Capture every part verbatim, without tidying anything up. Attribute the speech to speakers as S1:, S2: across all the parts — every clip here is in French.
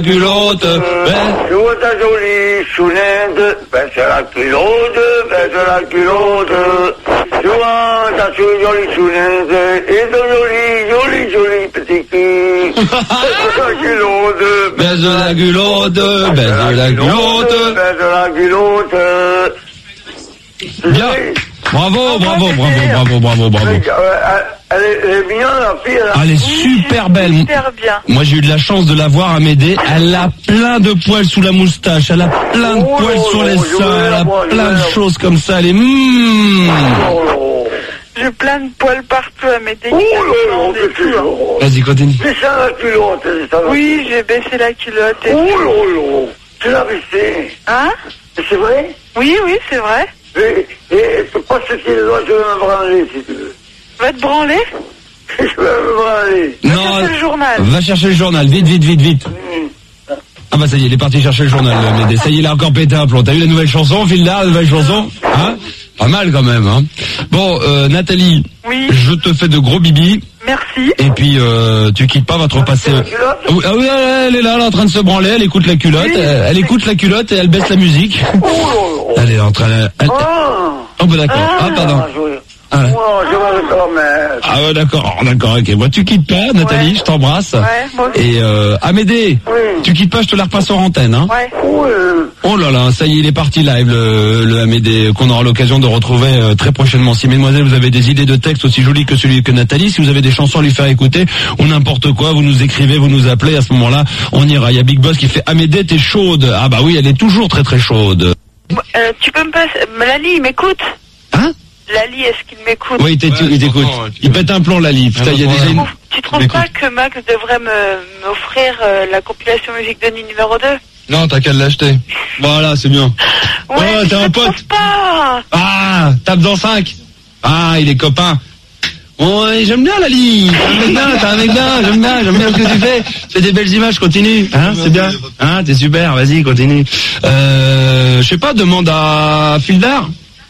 S1: culotte, baisse.
S2: Sur ta jolie chounette, baisse la culotte, baisse la culotte. Sur ta jolie chounette, et ton joli, joli, joli petit cul. Baisse la culotte,
S1: Baisse la culotte, baisse la culotte.
S2: baisse la culotte.
S1: Bien. Bravo, bravo, bravo, bravo, bravo, bravo.
S2: Elle est, elle est bien, la fille. Elle a...
S1: Elle est super belle.
S3: Super bien.
S1: Moi, j'ai eu de la chance de la voir à Médée. Elle a plein de poils sous la moustache. Elle a plein de
S2: Oh,
S1: poils
S2: oh,
S1: sur les
S2: oh, je
S1: seins.
S2: vais
S1: Elle
S2: la
S1: a
S2: voir, je
S1: plein
S2: vais
S1: de
S2: la-
S1: choses comme ça. Elle est... Mmh.
S2: Oh,
S3: J'ai plein de poils partout à mes
S2: oh, oh, oh,
S3: déguisements et
S2: c'est
S3: tout. hein.
S2: toujours.
S1: Vas-y, continue.
S2: C'est ça la culotte, c'est ça la...
S3: Oui, j'ai baissé la culotte et
S2: Oh,
S3: tout.
S2: oh, oh. Tu l'as baissé.
S3: Hein?
S2: C'est vrai?
S3: Oui, oui, c'est vrai.
S2: Et, et pas ce qu'il doit, je vais me branler, si tu veux.
S3: Va te branler?
S2: Je vais me branler.
S3: chercher le journal.
S1: Va chercher le journal. Vite, vite, vite, vite.
S2: Mmh.
S1: Ah bah ça y est, il est parti chercher le journal, le Médée. Ça y est, il a encore pété un plomb. T'as vu la nouvelle chanson, fil d'art, la nouvelle chanson? Hein? Pas mal quand même, hein. Bon, euh, Nathalie.
S3: Oui.
S1: Je te fais de gros bibis.
S3: Merci.
S1: Et puis, euh, tu quittes pas, va te repasser.
S2: La culotte?
S1: Ah oui, ah oui, elle, elle est là, elle est en train de se branler, elle écoute la culotte,
S3: Oui.
S1: elle, elle écoute la culotte et elle baisse la musique.
S2: Oh, oh, oh.
S1: Elle est en train de... Elle...
S2: Ah.
S1: Oh bah d'accord, ah, pardon.
S2: Ah, je...
S1: Ah, ouais.
S2: Oh, je vais le remettre.
S1: Ah ouais, d'accord, d'accord, ok. Moi, tu quittes pas, Nathalie,
S3: Ouais.
S1: je t'embrasse.
S3: Ouais, moi aussi.
S1: Et euh, Amédée,
S2: Oui.
S1: tu quittes pas, je te la repasse en antenne, hein.
S3: Ouais.
S2: Oui.
S1: Oh là là, ça y est, il est parti live, le, le Amédée, qu'on aura l'occasion de retrouver euh, très prochainement. Si mesdemoiselles, vous avez des idées de texte aussi jolies que celui que Nathalie, si vous avez des chansons à lui faire écouter, ou n'importe quoi, vous nous écrivez, vous nous appelez, à ce moment-là, on ira. Il y a Big Boss qui fait Amédée, t'es chaude. Ah bah oui, elle est toujours très très chaude.
S3: Euh, tu peux me passer... Lali, il m'écoute?
S1: Hein?
S3: Lali, est-ce qu'il m'écoute?
S1: Oui, il t'écoute.
S4: Ouais,
S1: il t'écoute.
S4: je comprends, ouais, tu-
S1: Il pète un plomb, Lali. Putain, il y a déjà une...
S3: Tu trouves
S4: m'écoute.
S3: pas que Max devrait me m'offrir euh, la compilation musique de Nuit numéro deux?
S4: Non, t'as qu'à l'acheter.
S1: Voilà, c'est bien.
S3: Ouais,
S1: Oh,
S3: mais
S1: t'es
S3: je
S1: un
S3: le
S1: pote.
S3: trouve pas.
S1: Ah, tape dans cinq. Ah, il est copain. Oh, ouais, j'aime bien Lali. T'es un mec bien, t'es un mec bien, j'aime bien, j'aime bien ce que tu fais. Tu fais des belles images, continue. Hein, c'est bien. Hein, t'es super, vas-y, continue. Euh, je sais pas, demande à Fildar.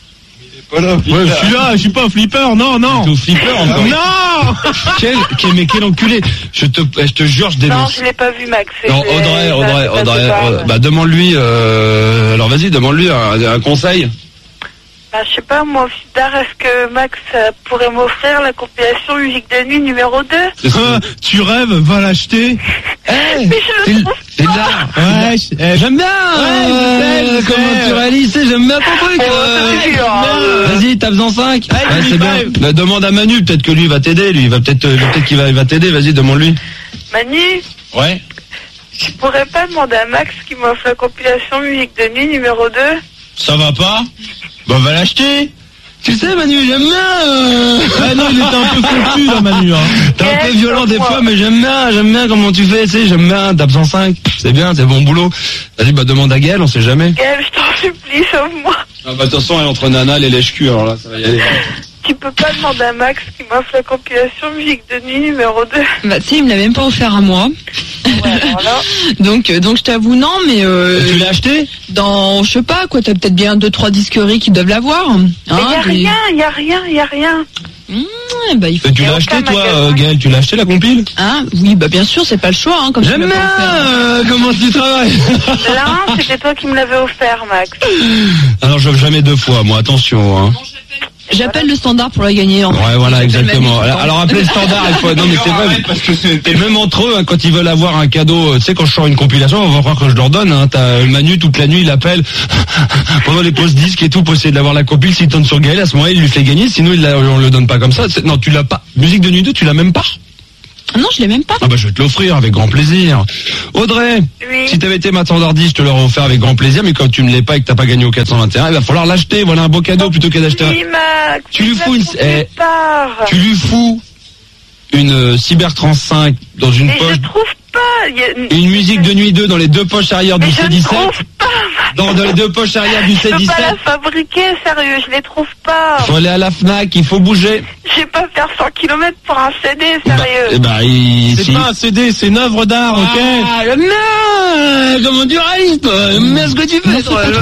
S4: Voilà,
S1: Ouais, je suis là, je suis pas un flipper, non, non. T'es au flipper encore. Non. Quel, quel, mais quel enculé. Je te, je te jure, je
S3: Non,
S1: dénonce.
S3: je l'ai pas vu, Max.
S1: Non,
S3: Je l'ai-
S1: Audrey,
S3: ça,
S1: Audrey,
S3: ça,
S1: Audrey,
S3: c'est pas-
S1: Audrey, bah demande-lui, euh, alors vas-y, demande-lui un, un conseil.
S3: Bah, je sais pas, moi, Fidar, est-ce que Max euh, pourrait m'offrir la compilation musique de nuit numéro deux?
S1: Tu rêves, va l'acheter.
S3: Mais je le trouve
S1: C'est là.
S5: Ouais,
S1: Eh, j'aime bien.
S5: Ouais, je sais, je
S1: comment
S5: sais.
S1: tu réalises, j'aime bien ton truc.
S3: Oh,
S1: euh,
S3: c'est dur, hein.
S1: Vas-y, tape en cinq.
S5: Ouais,
S1: Ouais, c'est bien.
S5: five.
S1: Bah, demande à Manu, peut-être que lui va t'aider, lui, il va peut-être, euh, peut-être qu'il va, il va t'aider. Vas-y, demande-lui.
S3: Manu,
S1: Ouais.
S3: je pourrais pas demander à Max qui m'offre la compilation musique de nuit numéro deux?
S1: Ça va pas? Bah, va l'acheter. Tu sais, Manu, j'aime bien. euh.
S5: Ah non, il était un peu confus là, Manu. Hein.
S1: T'es un peu
S3: Quel
S1: violent des
S3: moi.
S1: fois, mais j'aime bien, j'aime bien comment tu fais, tu sais, j'aime bien, tape cent cinq. C'est bien, c'est bon boulot. Vas-y, bah, demande à Gaël, on sait jamais.
S3: Gaël, je t'en supplie, sauve-moi.
S1: Ah, bah, de toute façon, elle est entre Nana et les lèche-culs, alors là, ça va y aller.
S3: Tu peux pas demander à Max qui m'offre la compilation musique de nuit numéro deux?
S6: Bah, tu sais, il me l'a même pas offert à moi.
S3: Ouais, alors là,
S6: Donc, euh, donc je t'avoue non, mais euh,
S1: Tu l'as acheté?
S6: dans, je sais pas quoi, t'as peut-être bien deux trois disqueries qui doivent l'avoir. Hein,
S3: mais y a
S6: des-
S3: rien, y a rien, y a rien.
S6: Mmh, bah, il faut.
S1: Et tu
S3: Y a
S1: l'as acheté,
S3: aucun
S1: toi,
S3: magasin.
S1: euh, Gaël, tu l'as acheté, la compile?
S6: Hein, oui, bah bien sûr, c'est pas le choix. Hein, comme tu
S1: J'aime
S6: m'as
S1: bien,
S6: pas offert.
S1: euh, comment tu travailles.
S3: Là, c'était toi qui me l'avais offert, Max.
S1: Alors, je jamais deux fois, moi, attention, hein.
S6: J'appelle le standard pour la gagner. En fait.
S1: Ouais, voilà,
S6: J'appelle
S1: exactement.
S6: Manu.
S1: Alors, alors appelez le standard, il faut, non, mais c'est vrai.
S4: parce que c'était
S1: Même entre eux, hein, quand ils veulent avoir un cadeau, euh, tu sais, quand je sors une compilation, on va croire que je leur donne, hein, t'as euh, Manu toute la nuit, il appelle pendant les pauses disques et tout pour essayer d'avoir la compile. S'il tourne sur Gaël, à ce moment-là, il lui fait gagner, sinon il la, on le donne pas comme ça. C'est- Non, tu l'as pas. Musique de nuit deux, tu l'as même pas.
S6: Ah non, je l'ai même pas.
S1: Ah bah je vais te l'offrir avec grand plaisir. Audrey,
S3: Oui.
S1: si t'avais été ma standardiste, je te l'aurais offert avec grand plaisir, mais comme tu ne l'es pas et que t'as pas gagné au quatre cent vingt et un, il va falloir l'acheter. Voilà un beau cadeau plutôt que d'acheter un...
S3: Oui, Max.
S1: Tu lui
S3: je
S1: fous
S3: la
S1: une-
S3: trouve
S1: eh,
S3: nulle part.
S1: Tu lui fous une euh, Cybertrans cinq dans une
S3: Mais
S1: poche,
S3: je trouve pas. Y a...
S1: et une musique de nuit deux dans les deux poches arrière
S3: Mais
S1: du
S3: je
S1: C
S3: ne
S1: dix-sept.
S3: trouve pas, Max.
S1: Dans, dans les deux poches arrière du
S3: Je
S1: C
S3: peux pas
S1: dix-sept.
S3: la fabriquer, sérieux, je les trouve pas.
S1: Faut aller à la Fnac, il faut bouger.
S3: Je vais pas faire cent kilomètres pour un C D,
S1: Bah,
S3: sérieux.
S1: eh bah, il...
S5: C'est
S1: si-
S5: pas un C D, c'est une œuvre d'art, ok?
S1: Ah, j'aime bien. Comment tu réalises, toi? J'aime bien ce que tu fais, toi.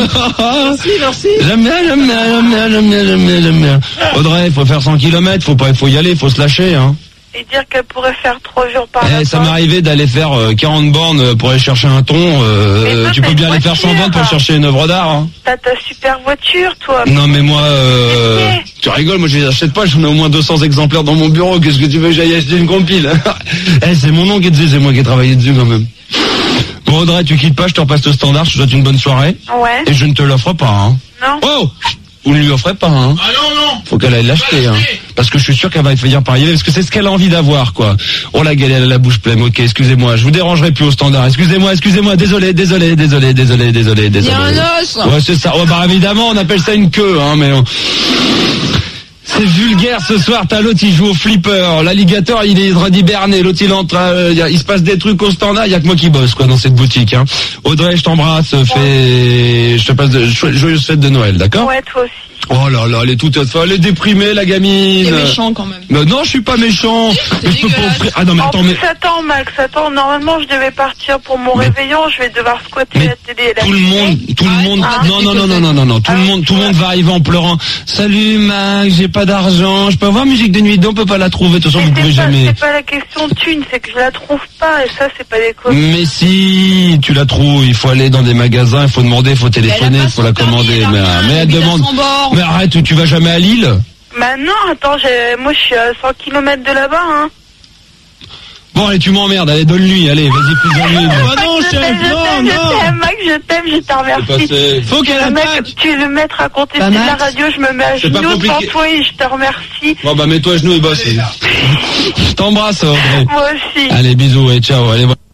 S5: Merci, merci.
S1: J'aime bien, j'aime bien, j'aime bien, j'aime bien, j'aime bien, j'aime bien. Audrey, il faut faire cent kilomètres, faut pas, faut y aller, faut se lâcher, hein.
S3: et dire qu'elle pourrait faire trois jours par
S1: Eh, ça m'est arrivé d'aller faire euh, quarante bornes pour aller chercher un thon. Euh,
S3: toi,
S1: tu
S3: t'as
S1: peux bien
S3: une
S1: aller faire cent
S3: voiture.
S1: bornes pour chercher une œuvre d'art. Hein.
S3: T'as ta super voiture, toi.
S1: Non mais moi, euh, tu rigoles, moi je les achète pas, j'en ai au moins deux cents exemplaires dans mon bureau, qu'est-ce que tu veux que j'aille acheter une compile? Eh, c'est mon nom qui est dessus, c'est moi qui ai travaillé dessus quand même. Bon Audrey, tu quittes pas, je te repasse le standard, je te souhaite une bonne soirée.
S3: Ouais.
S1: Et je ne te l'offre pas, hein.
S3: Non.
S1: Oh, vous ne lui offrez pas, hein.
S7: Ah non, non.
S1: Faut qu'elle aille l'acheter, hein. Parce que je suis sûr qu'elle va finir par y aller, parce que c'est ce qu'elle a envie d'avoir, quoi. Oh la galère, elle a la bouche pleine, ok, excusez-moi, je vous dérangerai plus au standard, excusez-moi, excusez-moi, désolé, désolé, désolé, désolé, désolé,
S6: Il y
S1: désolé.
S6: a un os.
S1: Ouais, c'est ça. Ouais, bah évidemment, on appelle ça une queue, hein, mais on... C'est vulgaire ce soir, t'as l'autre il joue au flipper, l'alligator il est hiberné, l'autre il entre, euh, y a- il se passe des trucs au standard, il y a que moi qui bosse quoi dans cette boutique. Hein. Audrey, je t'embrasse, fais, je te passe de jo- joyeuses fêtes de Noël, d'accord?
S3: Ouais, toi aussi.
S1: Oh là là, elle est toute, elle est déprimée la gamine.
S6: Il est méchant quand même.
S1: Mais non, je suis pas méchant. Mais je peux pas offrir. Ah non mais
S3: En
S1: attends,
S3: plus,
S1: mais
S3: attends, Max, attends, normalement, je devais partir pour mon
S1: Mais-
S3: réveillon, je vais devoir squatter
S1: mais
S3: la télé et la
S1: tout le
S3: télé.
S1: monde, tout le monde,
S3: Ah,
S1: non non non non non non non, tout le
S3: Ah,
S1: monde, tout le
S3: ouais.
S1: monde va arriver en pleurant. Salut Max, j'ai pas d'argent, je peux avoir musique de nuit, on peut pas la trouver. De toute façon,
S3: Mais
S1: vous pouvez
S3: c'est pas,
S1: jamais.
S3: c'est pas la question de thune, c'est que je la trouve pas, et ça, c'est pas des conneries.
S1: Mais si, tu la trouves, il faut aller dans des magasins, il faut demander, il faut téléphoner, il faut la commander. Mais, mais elle demande. Mais arrête, tu vas jamais à Lille?
S3: Bah non, attends, j'ai, moi, je suis à cent kilomètres de là-bas, hein.
S1: Bon, allez, tu m'emmerdes, allez, donne-lui, allez, vas-y, plus en lui.
S5: Ah non,
S3: je
S5: chef,
S3: t'aime, je
S5: non,
S3: t'aime, je
S5: non.
S3: t'aime, Max, je t'aime, je te remercie.
S5: Faut qu'elle
S3: Le mec,
S5: attaque.
S3: tu veux mettre à côté
S6: Bah,
S3: de la
S6: Max.
S3: radio, je me mets à
S1: C'est pas
S3: genoux devant
S1: compliqué.
S3: toi et je te remercie.
S1: Bon, bah, mets-toi à genoux et bosse. Je t'embrasse, Audrey.
S3: Moi aussi.
S1: Allez, bisous et ciao, allez, voilà.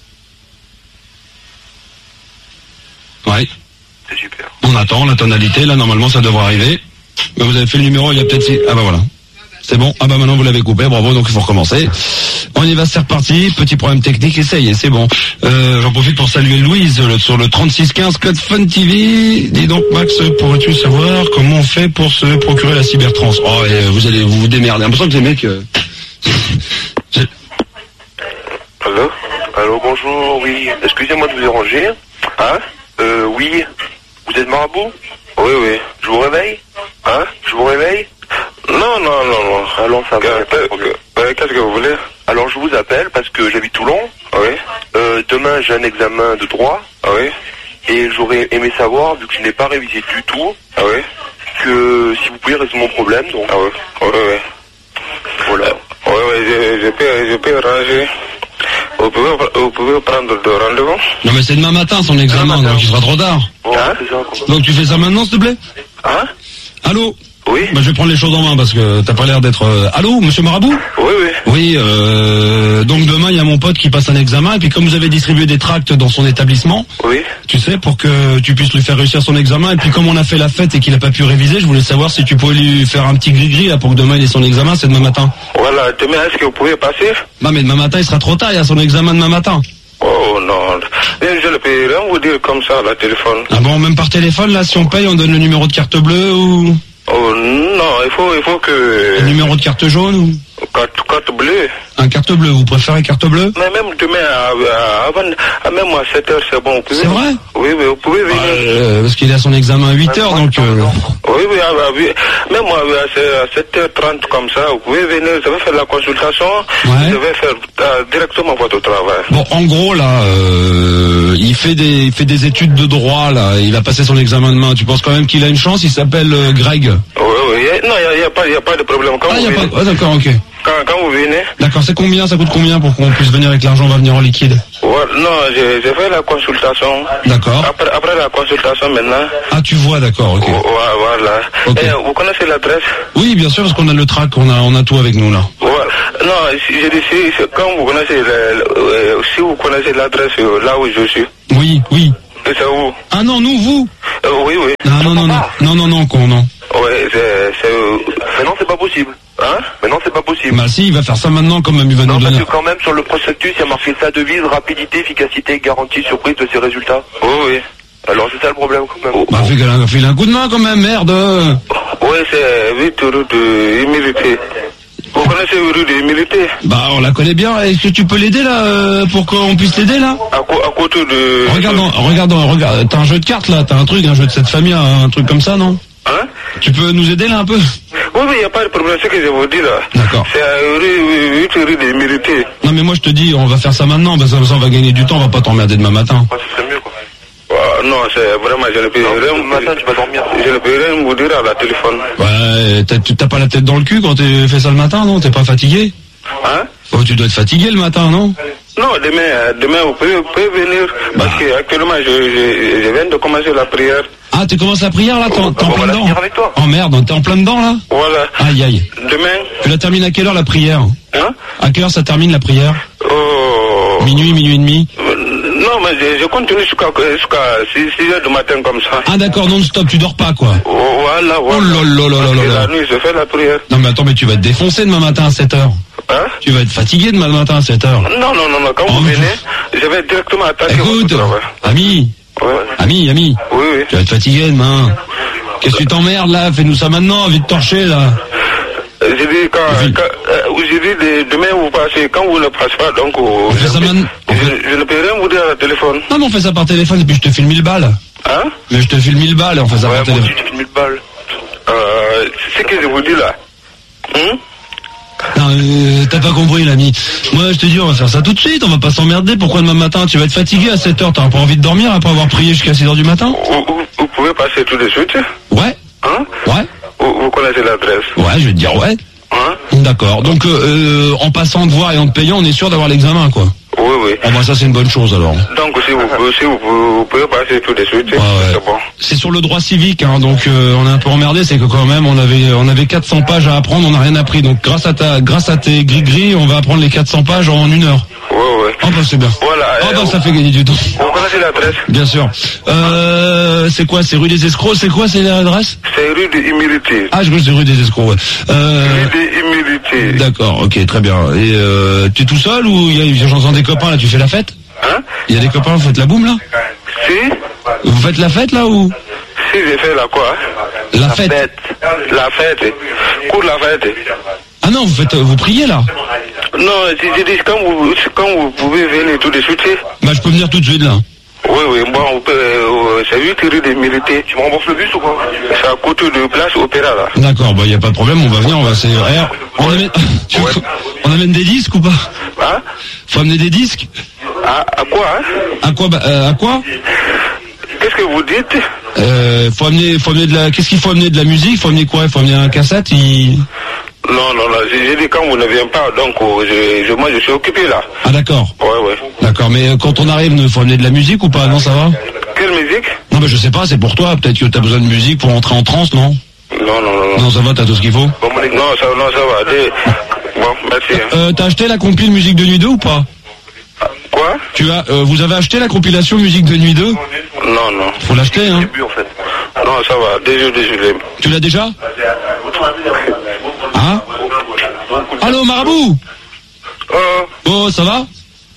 S1: Ouais.
S2: C'est super.
S1: On attend la tonalité, là, normalement, ça devrait arriver. Mais vous avez fait le numéro, il y a peut-être si... Ah bah voilà. C'est bon. Ah bah maintenant vous l'avez coupé, bravo, donc il faut recommencer. On y va, c'est reparti. Petit problème technique, essaye, c'est bon. Euh, j'en profite pour saluer Louise le- sur le trente-six quinze Code Fun T V. Dis donc Max, pourrais-tu savoir comment on fait pour se procurer la cybertrans? Oh, et vous allez vous, vous démerder. J'ai l'impression que les mecs... Euh... j'ai-
S2: Allô? Allô, bonjour, oui. Excusez-moi de vous déranger. Hein? Euh, oui. Vous êtes marabout? Oui, oui. Je vous réveille? Hein? Je vous réveille? Non, non, non, non. Allons, ça va. Qu'est-ce que vous voulez? Alors, je vous appelle parce que j'habite Toulon. Oui. Euh, demain, j'ai un examen de droit. Oui. Et j'aurais aimé savoir, vu que je n'ai pas révisé du tout. Ah oui. Que si vous pouvez résoudre mon problème, donc. Ah oui. Oui, oui. Voilà. Oui, oui, je, je peux, je peux arranger. Vous pouvez, vous pouvez prendre le rendez-vous?
S1: Non mais c'est demain matin son examen, donc il sera trop tard.
S2: Hein? C'est ça, quoi.
S1: Donc tu fais ça maintenant, s'il te plaît?
S2: Hein?
S1: Allô?
S2: Oui?
S1: Bah, je vais prendre les choses en main parce que t'as pas l'air d'être... euh, Allô, monsieur Marabout?
S2: Oui, oui.
S1: Oui, euh, donc demain il y a mon pote qui passe un examen et puis comme vous avez distribué des tracts dans son établissement,
S2: Oui.
S1: tu sais, pour que tu puisses lui faire réussir son examen et puis comme on a fait la fête et qu'il a pas pu réviser, je voulais savoir si tu pouvais lui faire un petit gris-gris là pour que demain il ait son examen, c'est demain matin.
S2: Voilà, demain, est-ce que vous pouvez passer?
S1: Bah mais demain matin il sera trop tard, il y a son examen demain matin.
S2: Oh non, je ne peux rien vous dire comme ça, la téléphone.
S1: Ah bon, même par téléphone là, si on paye, on donne le numéro de carte bleue ou
S2: Oh non, il faut, il faut que...
S1: le numéro de carte jaune ou
S2: Carte, carte bleue.
S1: un carte bleue, vous préférez carte bleue?
S2: Mais même demain, à, à, avant, à même à sept heures, c'est bon. Vous pouvez...
S1: C'est vrai?
S2: Oui, oui, vous pouvez venir.
S1: Euh, parce qu'il a son examen à huit heures donc... euh,
S2: Oui, oui, à, à, oui. Même moi, à sept heures trente comme ça, vous pouvez venir, je vais faire la consultation,
S1: Ouais.
S2: je vais faire euh, directement votre travail.
S1: Bon, en gros, là, euh, il fait des, il fait des études de droit, là. Il va passer son examen demain. Tu penses quand même qu'il a une chance? Il s'appelle euh, Greg.
S2: Oui, oui, y a- non, il n'y a, y a, pas- y a pas de problème. Quand
S1: Ah,
S2: vous
S1: y a
S2: venez,
S1: pas. Ah, d'accord, ok.
S2: quand, quand vous venez,
S1: D'accord. C'est combien? Ça coûte combien pour qu'on puisse venir avec l'argent? On va venir en liquide.
S2: ouais, non, je, je fais la consultation.
S1: D'accord.
S2: Après, après la consultation maintenant,
S1: Ah, tu vois, d'accord, ok.
S2: vo- voilà.
S1: Ok.
S2: Et, vous connaissez l'adresse?
S1: Oui, bien sûr, parce qu'on a le track, on a, on a tout avec nous là.
S2: Voilà. Non, si- je dis, si, si- quand vous connaissez, le- le- euh, si vous connaissez l'adresse euh, là où je suis,
S1: Oui, oui.
S2: et c'est où?
S1: Ah non, nous, vous.
S2: Euh, oui, oui.
S1: Non, non, non, non, non, non, non, con, non.
S2: Oui, c'est... c'est euh, mais non, c'est pas possible. Hein? Mais non, c'est pas possible.
S1: Bah si, il va faire ça maintenant quand même, il va
S2: Non,
S1: nous
S2: parce
S1: donner.
S2: que quand même, sur le prospectus, il y a marqué sa devise, rapidité, efficacité, garantie, surprise de ses résultats. Oui, oui. Alors, c'est ça le problème, quand même.
S1: Bah fais un, fais un coup de main quand même, merde.
S2: Oui, c'est huit rue de Humilité. Vous connaissez rue de Humilité?
S1: Bah on la connaît bien. Est-ce que tu peux l'aider là, euh, pour qu'on puisse l'aider là?
S2: À, co- à côté de...
S1: Regarde, regarde, regarde. T'as un jeu de cartes là, t'as un truc, un jeu de cette famille, un truc comme ça, non?
S2: Hein?
S1: Tu peux nous aider là un peu?
S2: Oui, mais il n'y a pas de problème, c'est ce que je vous dis là.
S1: D'accord.
S2: C'est à huit rue des Mérités.
S1: Non mais moi je te dis, on va faire ça maintenant, parce que ça on va gagner du temps, on va pas t'emmerder demain matin.
S2: Ouais, ce serait mieux quoi. Euh, non, c'est vraiment, je ne peux rien. Le matin, tu vas dormir. Je ne peux rien vous dire à la téléphone.
S1: Ouais, t'as, tu t'as pas la tête dans le cul quand tu fais ça le matin, non? T'es pas fatigué?
S2: Hein?
S1: Oh, tu dois être fatigué le matin, non?
S2: Non, demain, demain vous pouvez, vous pouvez venir. Parce
S1: bah.
S2: que actuellement, je, je, je viens de commencer la prière.
S1: Ah, tu commences la prière là? T'es en, t'es en plein dedans?
S2: Avec toi.
S1: Oh merde, t'es en plein dedans là?
S2: Voilà.
S1: Aïe aïe.
S2: Demain.
S1: Tu la termines à quelle heure la prière?
S2: Hein?
S1: À quelle heure ça termine la prière?
S2: Oh.
S1: Minuit, minuit et demi?
S2: Non, mais je, je continue jusqu'à jusqu'à six heures du matin comme ça.
S1: Ah d'accord, non-stop, tu dors pas quoi?
S2: Oh, voilà, voilà.
S1: Oh là là là là là là.
S2: La nuit, je fais la prière.
S1: Non mais attends, mais tu vas te défoncer demain matin à sept heures.
S2: Hein?
S1: Tu vas être fatigué demain matin à sept heures.
S2: Non, non, non, non. Quand
S1: oh,
S2: vous venez, je... je vais directement attaquer
S1: Écoute,
S2: votre travail.
S1: ami,
S2: ouais.
S1: ami, ami,
S2: oui, oui.
S1: Tu vas être fatigué demain. Qu'est-ce que tu t'emmerdes là? Fais-nous ça maintenant, vite torcher là.
S2: J'ai dit quand, quand euh, j'ai dit de, demain vous passez, quand vous ne passez pas, donc
S1: on
S2: je,
S1: fait ça man...
S2: je, je, je ne peux rien vous dire à la téléphone.
S1: Non mais on fait ça par téléphone et puis je te file mille balles.
S2: Hein?
S1: Mais je te file mille balles et on fait ça
S2: ouais,
S1: par
S2: moi
S1: téléphone.
S2: aussi, je te file mille balles. Euh, c'est ce que je vous dis là. Hum?
S1: Non, euh, t'as pas compris l'ami. Moi je te dis on va faire ça tout de suite, on va pas s'emmerder. Pourquoi demain matin tu vas être fatigué à sept heures? T'as pas envie de dormir après avoir prié jusqu'à six heures du matin?
S2: Vous, vous, vous pouvez passer tout de suite?
S1: Ouais.
S2: Hein?
S1: Ouais.
S2: Vous, vous connaissez l'adresse?
S1: Ouais, je vais te dire ouais.
S2: Hein?
S1: D'accord. Donc euh, euh, en passant de voir et en te payant, on est sûr d'avoir l'examen quoi.
S2: Oui, oui.
S1: Ah bah ça c'est une bonne chose alors.
S2: Donc si vous, si vous, vous pouvez passer tout de suite,
S1: ouais, ouais.
S2: c'est bon.
S1: C'est sur le droit civique, hein, donc euh, on est un peu emmerdé, c'est que quand même on avait on avait quatre cents pages à apprendre, on n'a rien appris. Donc grâce à ta grâce à tes gris-gris, on va apprendre les quatre cents pages en une heure.
S2: Oui, oui.
S1: Oh bah c'est bien.
S2: Voilà.
S1: Oh bah
S2: euh,
S1: ça fait gagner du temps.
S2: Vous connaissez l'adresse?
S1: Bien sûr. Euh, c'est quoi? C'est rue des Escrocs? C'est quoi? C'est l'adresse?
S2: C'est rue des Humilités.
S1: Ah je crois que c'est rue des Escrocs. Ouais. Euh...
S2: Rue des Humilités.
S1: D'accord, ok, très bien. Et euh, tu es tout seul ou il y a j'entends des copains là? Tu fais la fête?
S2: Hein?
S1: Il y a des copains, vous faites la boum là?
S2: Si.
S1: Vous faites la fête là ou?
S2: Si j'ai fait la quoi?
S1: La, la fête.
S2: fête. La fête. Cours la fête.
S1: Ah non, vous faites, vous priez là?
S2: Non, j'ai dit quand vous, quand vous pouvez venir tout de suite.
S1: Bah je peux venir tout de suite là.
S2: Oui, oui, bon, on peut, euh, c'est huit rue des Mérités. Tu me rembourses le bus ou quoi? C'est à côté de place Opéra là.
S1: D'accord, bah y a pas de problème, on va venir, on va essayer. Eh, on,
S2: ouais.
S1: amène...
S2: ouais.
S1: on amène des disques ou pas?
S2: Hein?
S1: Faut amener des disques?
S2: À, à quoi hein?
S1: À quoi bah, euh, à quoi?
S2: Qu'est-ce que vous dites?
S1: Euh, faut amener, faut amener de la. Qu'est-ce qu'il faut amener de la musique? Faut amener quoi? Il faut amener un cassette. Il...
S2: Non, non, non. J'ai dit quand vous ne venez pas, donc je, je, moi je suis occupé là.
S1: Ah d'accord.
S2: Ouais, ouais.
S1: D'accord, mais quand on arrive, il faut amener de la musique ou pas? Non, ça va?
S2: Quelle musique?
S1: Non, mais je sais pas. C'est pour toi. Peut-être que t'as besoin de musique pour entrer en transe, non?
S2: Non, non, non.
S1: Non, ça va. T'as tout ce qu'il faut?
S2: Bon, non, ça, non, ça va. Des... Bon, merci.
S1: Euh, t'as acheté la compile musique de nuit deux ou pas?
S2: Quoi?
S1: Tu as, euh, vous avez acheté la compilation musique de nuit deux?
S2: Non, non.
S1: Faut l'acheter, hein?
S2: En fait. Non, ça va. Désolé, désolé.
S1: Tu l'as déjà? Hein? Allô, Marabout?
S2: Oh.
S1: Oh, ça va?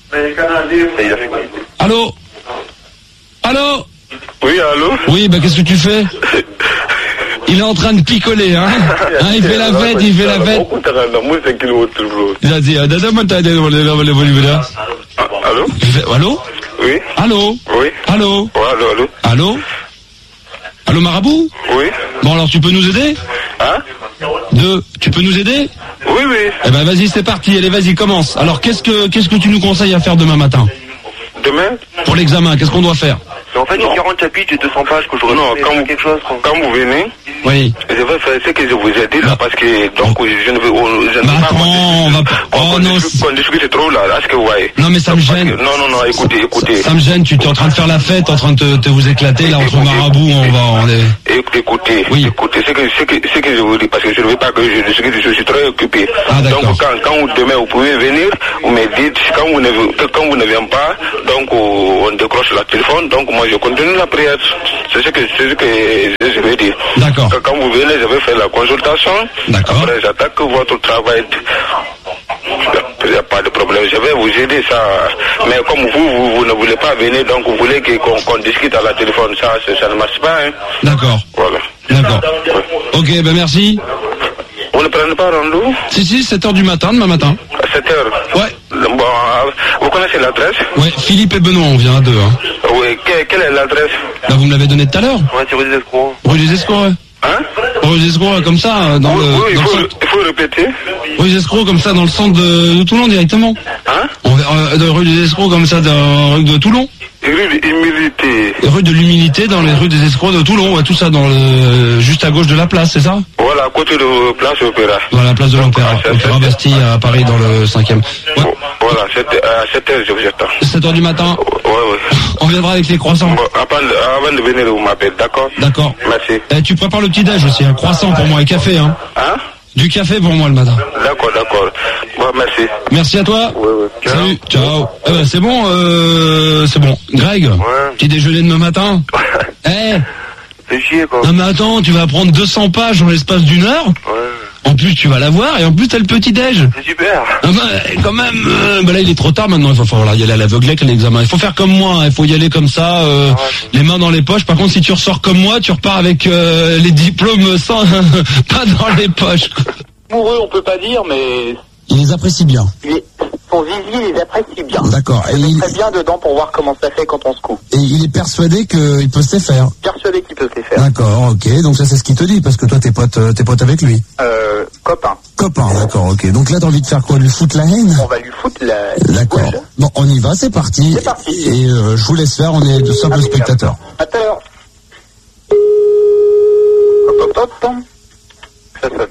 S1: Allô? Allô?
S2: Oui, allô?
S1: Oui, bah qu'est-ce que tu fais? Il est en train de picoler, hein? Hein, il fait la fête, il fait la fête. Il a dit,
S2: allô?
S1: Allô?
S2: Oui.
S1: Allô?
S2: Oui.
S1: Allô?
S2: Oh, allô, allô?
S1: Allô? Allô, Marabout?
S2: Oui.
S1: Bon, alors tu peux nous aider?
S2: Hein?
S1: Deux. Tu peux nous aider?
S2: Oui, oui.
S1: Eh ben vas-y, c'est parti. Allez, vas-y, commence. Alors, qu'est-ce que qu'est-ce que tu nous conseilles à faire demain matin?
S2: Demain?
S1: Pour l'examen, qu'est-ce qu'on doit faire?
S2: En fait, j'ai quarante chapitres, j'ai deux cents pages que j'aurais non, quand vous, quelque chose. Quand vous venez,
S1: oui.
S2: Je vais faire ce que je vous ai dit là, parce que donc je ne veux, je ne
S1: bah
S2: veux
S1: attends,
S2: pas.
S1: On va... Oh
S2: on
S1: non.
S2: On discute trop là, est-ce que vous voyez?
S1: Non mais ça me gêne.
S2: Que, non, non, non, écoutez, écoutez.
S1: Ça me gêne, tu es en train de faire la fête, en train de te, te vous éclater là entre marabouts, on va, on est.
S2: Écoutez,
S1: oui.
S2: Écoutez, c'est que, c'est que, c'est que je vous dis, parce que je ne veux pas que je discute, je suis très occupé.
S1: Ah,
S2: donc quand, quand vous, demain vous pouvez venir, vous me dites, quand vous ne, quand vous ne venez pas, donc on décroche le téléphone, donc moi je continue la prière. C'est ce que, c'est ce que je veux dire.
S1: D'accord.
S2: Quand vous venez, je vais faire la consultation.
S1: D'accord.
S2: Après, j'attaque votre travail. Il n'y a pas de problème, je vais vous aider ça. Mais comme vous, vous, vous ne voulez pas venir, donc vous voulez qu'on qu'on discute à la téléphone, ça, ça ne marche pas. Hein.
S1: D'accord.
S2: Voilà.
S1: D'accord. Ouais. Ok, ben merci.
S2: Vous ne prenez pas rendez-vous?
S1: Si, si, sept heures du matin, demain matin.
S2: À sept heures?
S1: Ouais.
S2: Bon, vous connaissez l'adresse?
S1: Ouais, Philippe et Benoît, on vient à deux. Hein.
S2: Oui, quelle, quelle est l'adresse?
S1: Là, vous me l'avez donné tout à l'heure?
S2: Ouais, c'est rue des Escrocs.
S1: Rue des Escrocs, ouais.
S2: Hein?
S1: rue des Escrocs, comme ça, dans
S2: Oui,
S1: le,
S2: oui, il
S1: dans
S2: faut,
S1: le centre.
S2: il faut répéter.
S1: Rue des Escrocs, comme ça, dans le centre de, de Toulon, directement.
S2: Hein?
S1: On va, euh, de rue des Escrocs, comme ça, dans rue de Toulon.
S2: Rue de l'humilité.
S1: Rue de l'Humilité, dans les rues des Escrocs de Toulon, ouais, tout ça, dans le, juste à gauche de la place, c'est ça?
S2: Voilà, à côté de Place Opéra.
S1: Dans la place de l'Opéra,
S2: Ah, c'est-
S1: Opéra
S2: c'est-
S1: Bastille, à Paris, dans le cinquième. Ouais.
S2: Voilà, c'était à sept heures, je vous attends.
S1: sept heures du matin,
S2: Ouais, ouais.
S1: on viendra avec les croissants.
S2: Bon, avant, avant de venir, vous m'appelez, d'accord?
S1: D'accord.
S2: Merci.
S1: Eh, tu prépares le petit déj aussi, un croissant pour moi et café, hein.
S2: Hein?
S1: Du café pour moi le matin.
S2: D'accord, d'accord. Bon, merci.
S1: Merci à toi.
S2: Ouais, ouais. Ciao.
S1: Salut, ciao. Eh ben, c'est bon, euh, c'est bon. Greg,
S2: Ouais.
S1: petit déjeuner demain matin. Eh,
S2: C'est chier, quoi.
S1: non mais attends, tu vas prendre deux cents pages dans l'espace d'une heure.
S2: Ouais.
S1: En plus, tu vas l'avoir et en plus, t'as le petit déj.
S2: C'est super.
S1: Ah bah, quand même, euh, bah là, il est trop tard maintenant. Il va falloir y aller à l'aveuglette, l'examen. Il faut faire comme moi. Il faut y aller comme ça, euh, les mains dans les poches. Par contre, si tu ressors comme moi, tu repars avec euh, les diplômes sans, pas dans les poches.
S7: Amoureux, on peut pas dire, mais
S8: Il les apprécie bien.
S7: il est- son zizi les apprécie bien.
S8: D'accord. Et
S7: Il est
S8: il,
S7: très bien dedans pour voir comment ça fait quand on se coupe.
S8: et il est persuadé qu'il peut se les faire.
S7: Persuadé qu'il peut se les faire.
S8: D'accord, ok. Donc ça c'est ce qu'il te dit, parce que toi t'es pote, euh, t'es pote avec lui.
S7: Euh, copain,
S8: Copain, d'accord, ok. Donc là t'as envie de faire quoi? Lui foutre la haine?
S7: on va lui foutre la...
S8: D'accord.
S7: Ouais.
S8: Bon, on y va, c'est parti.
S7: C'est parti.
S8: Et euh, je vous laisse faire, on est de simples
S7: Impeccable.
S8: spectateurs.
S7: À tout à l'heure. Hop, hop, hop. Ça sonne.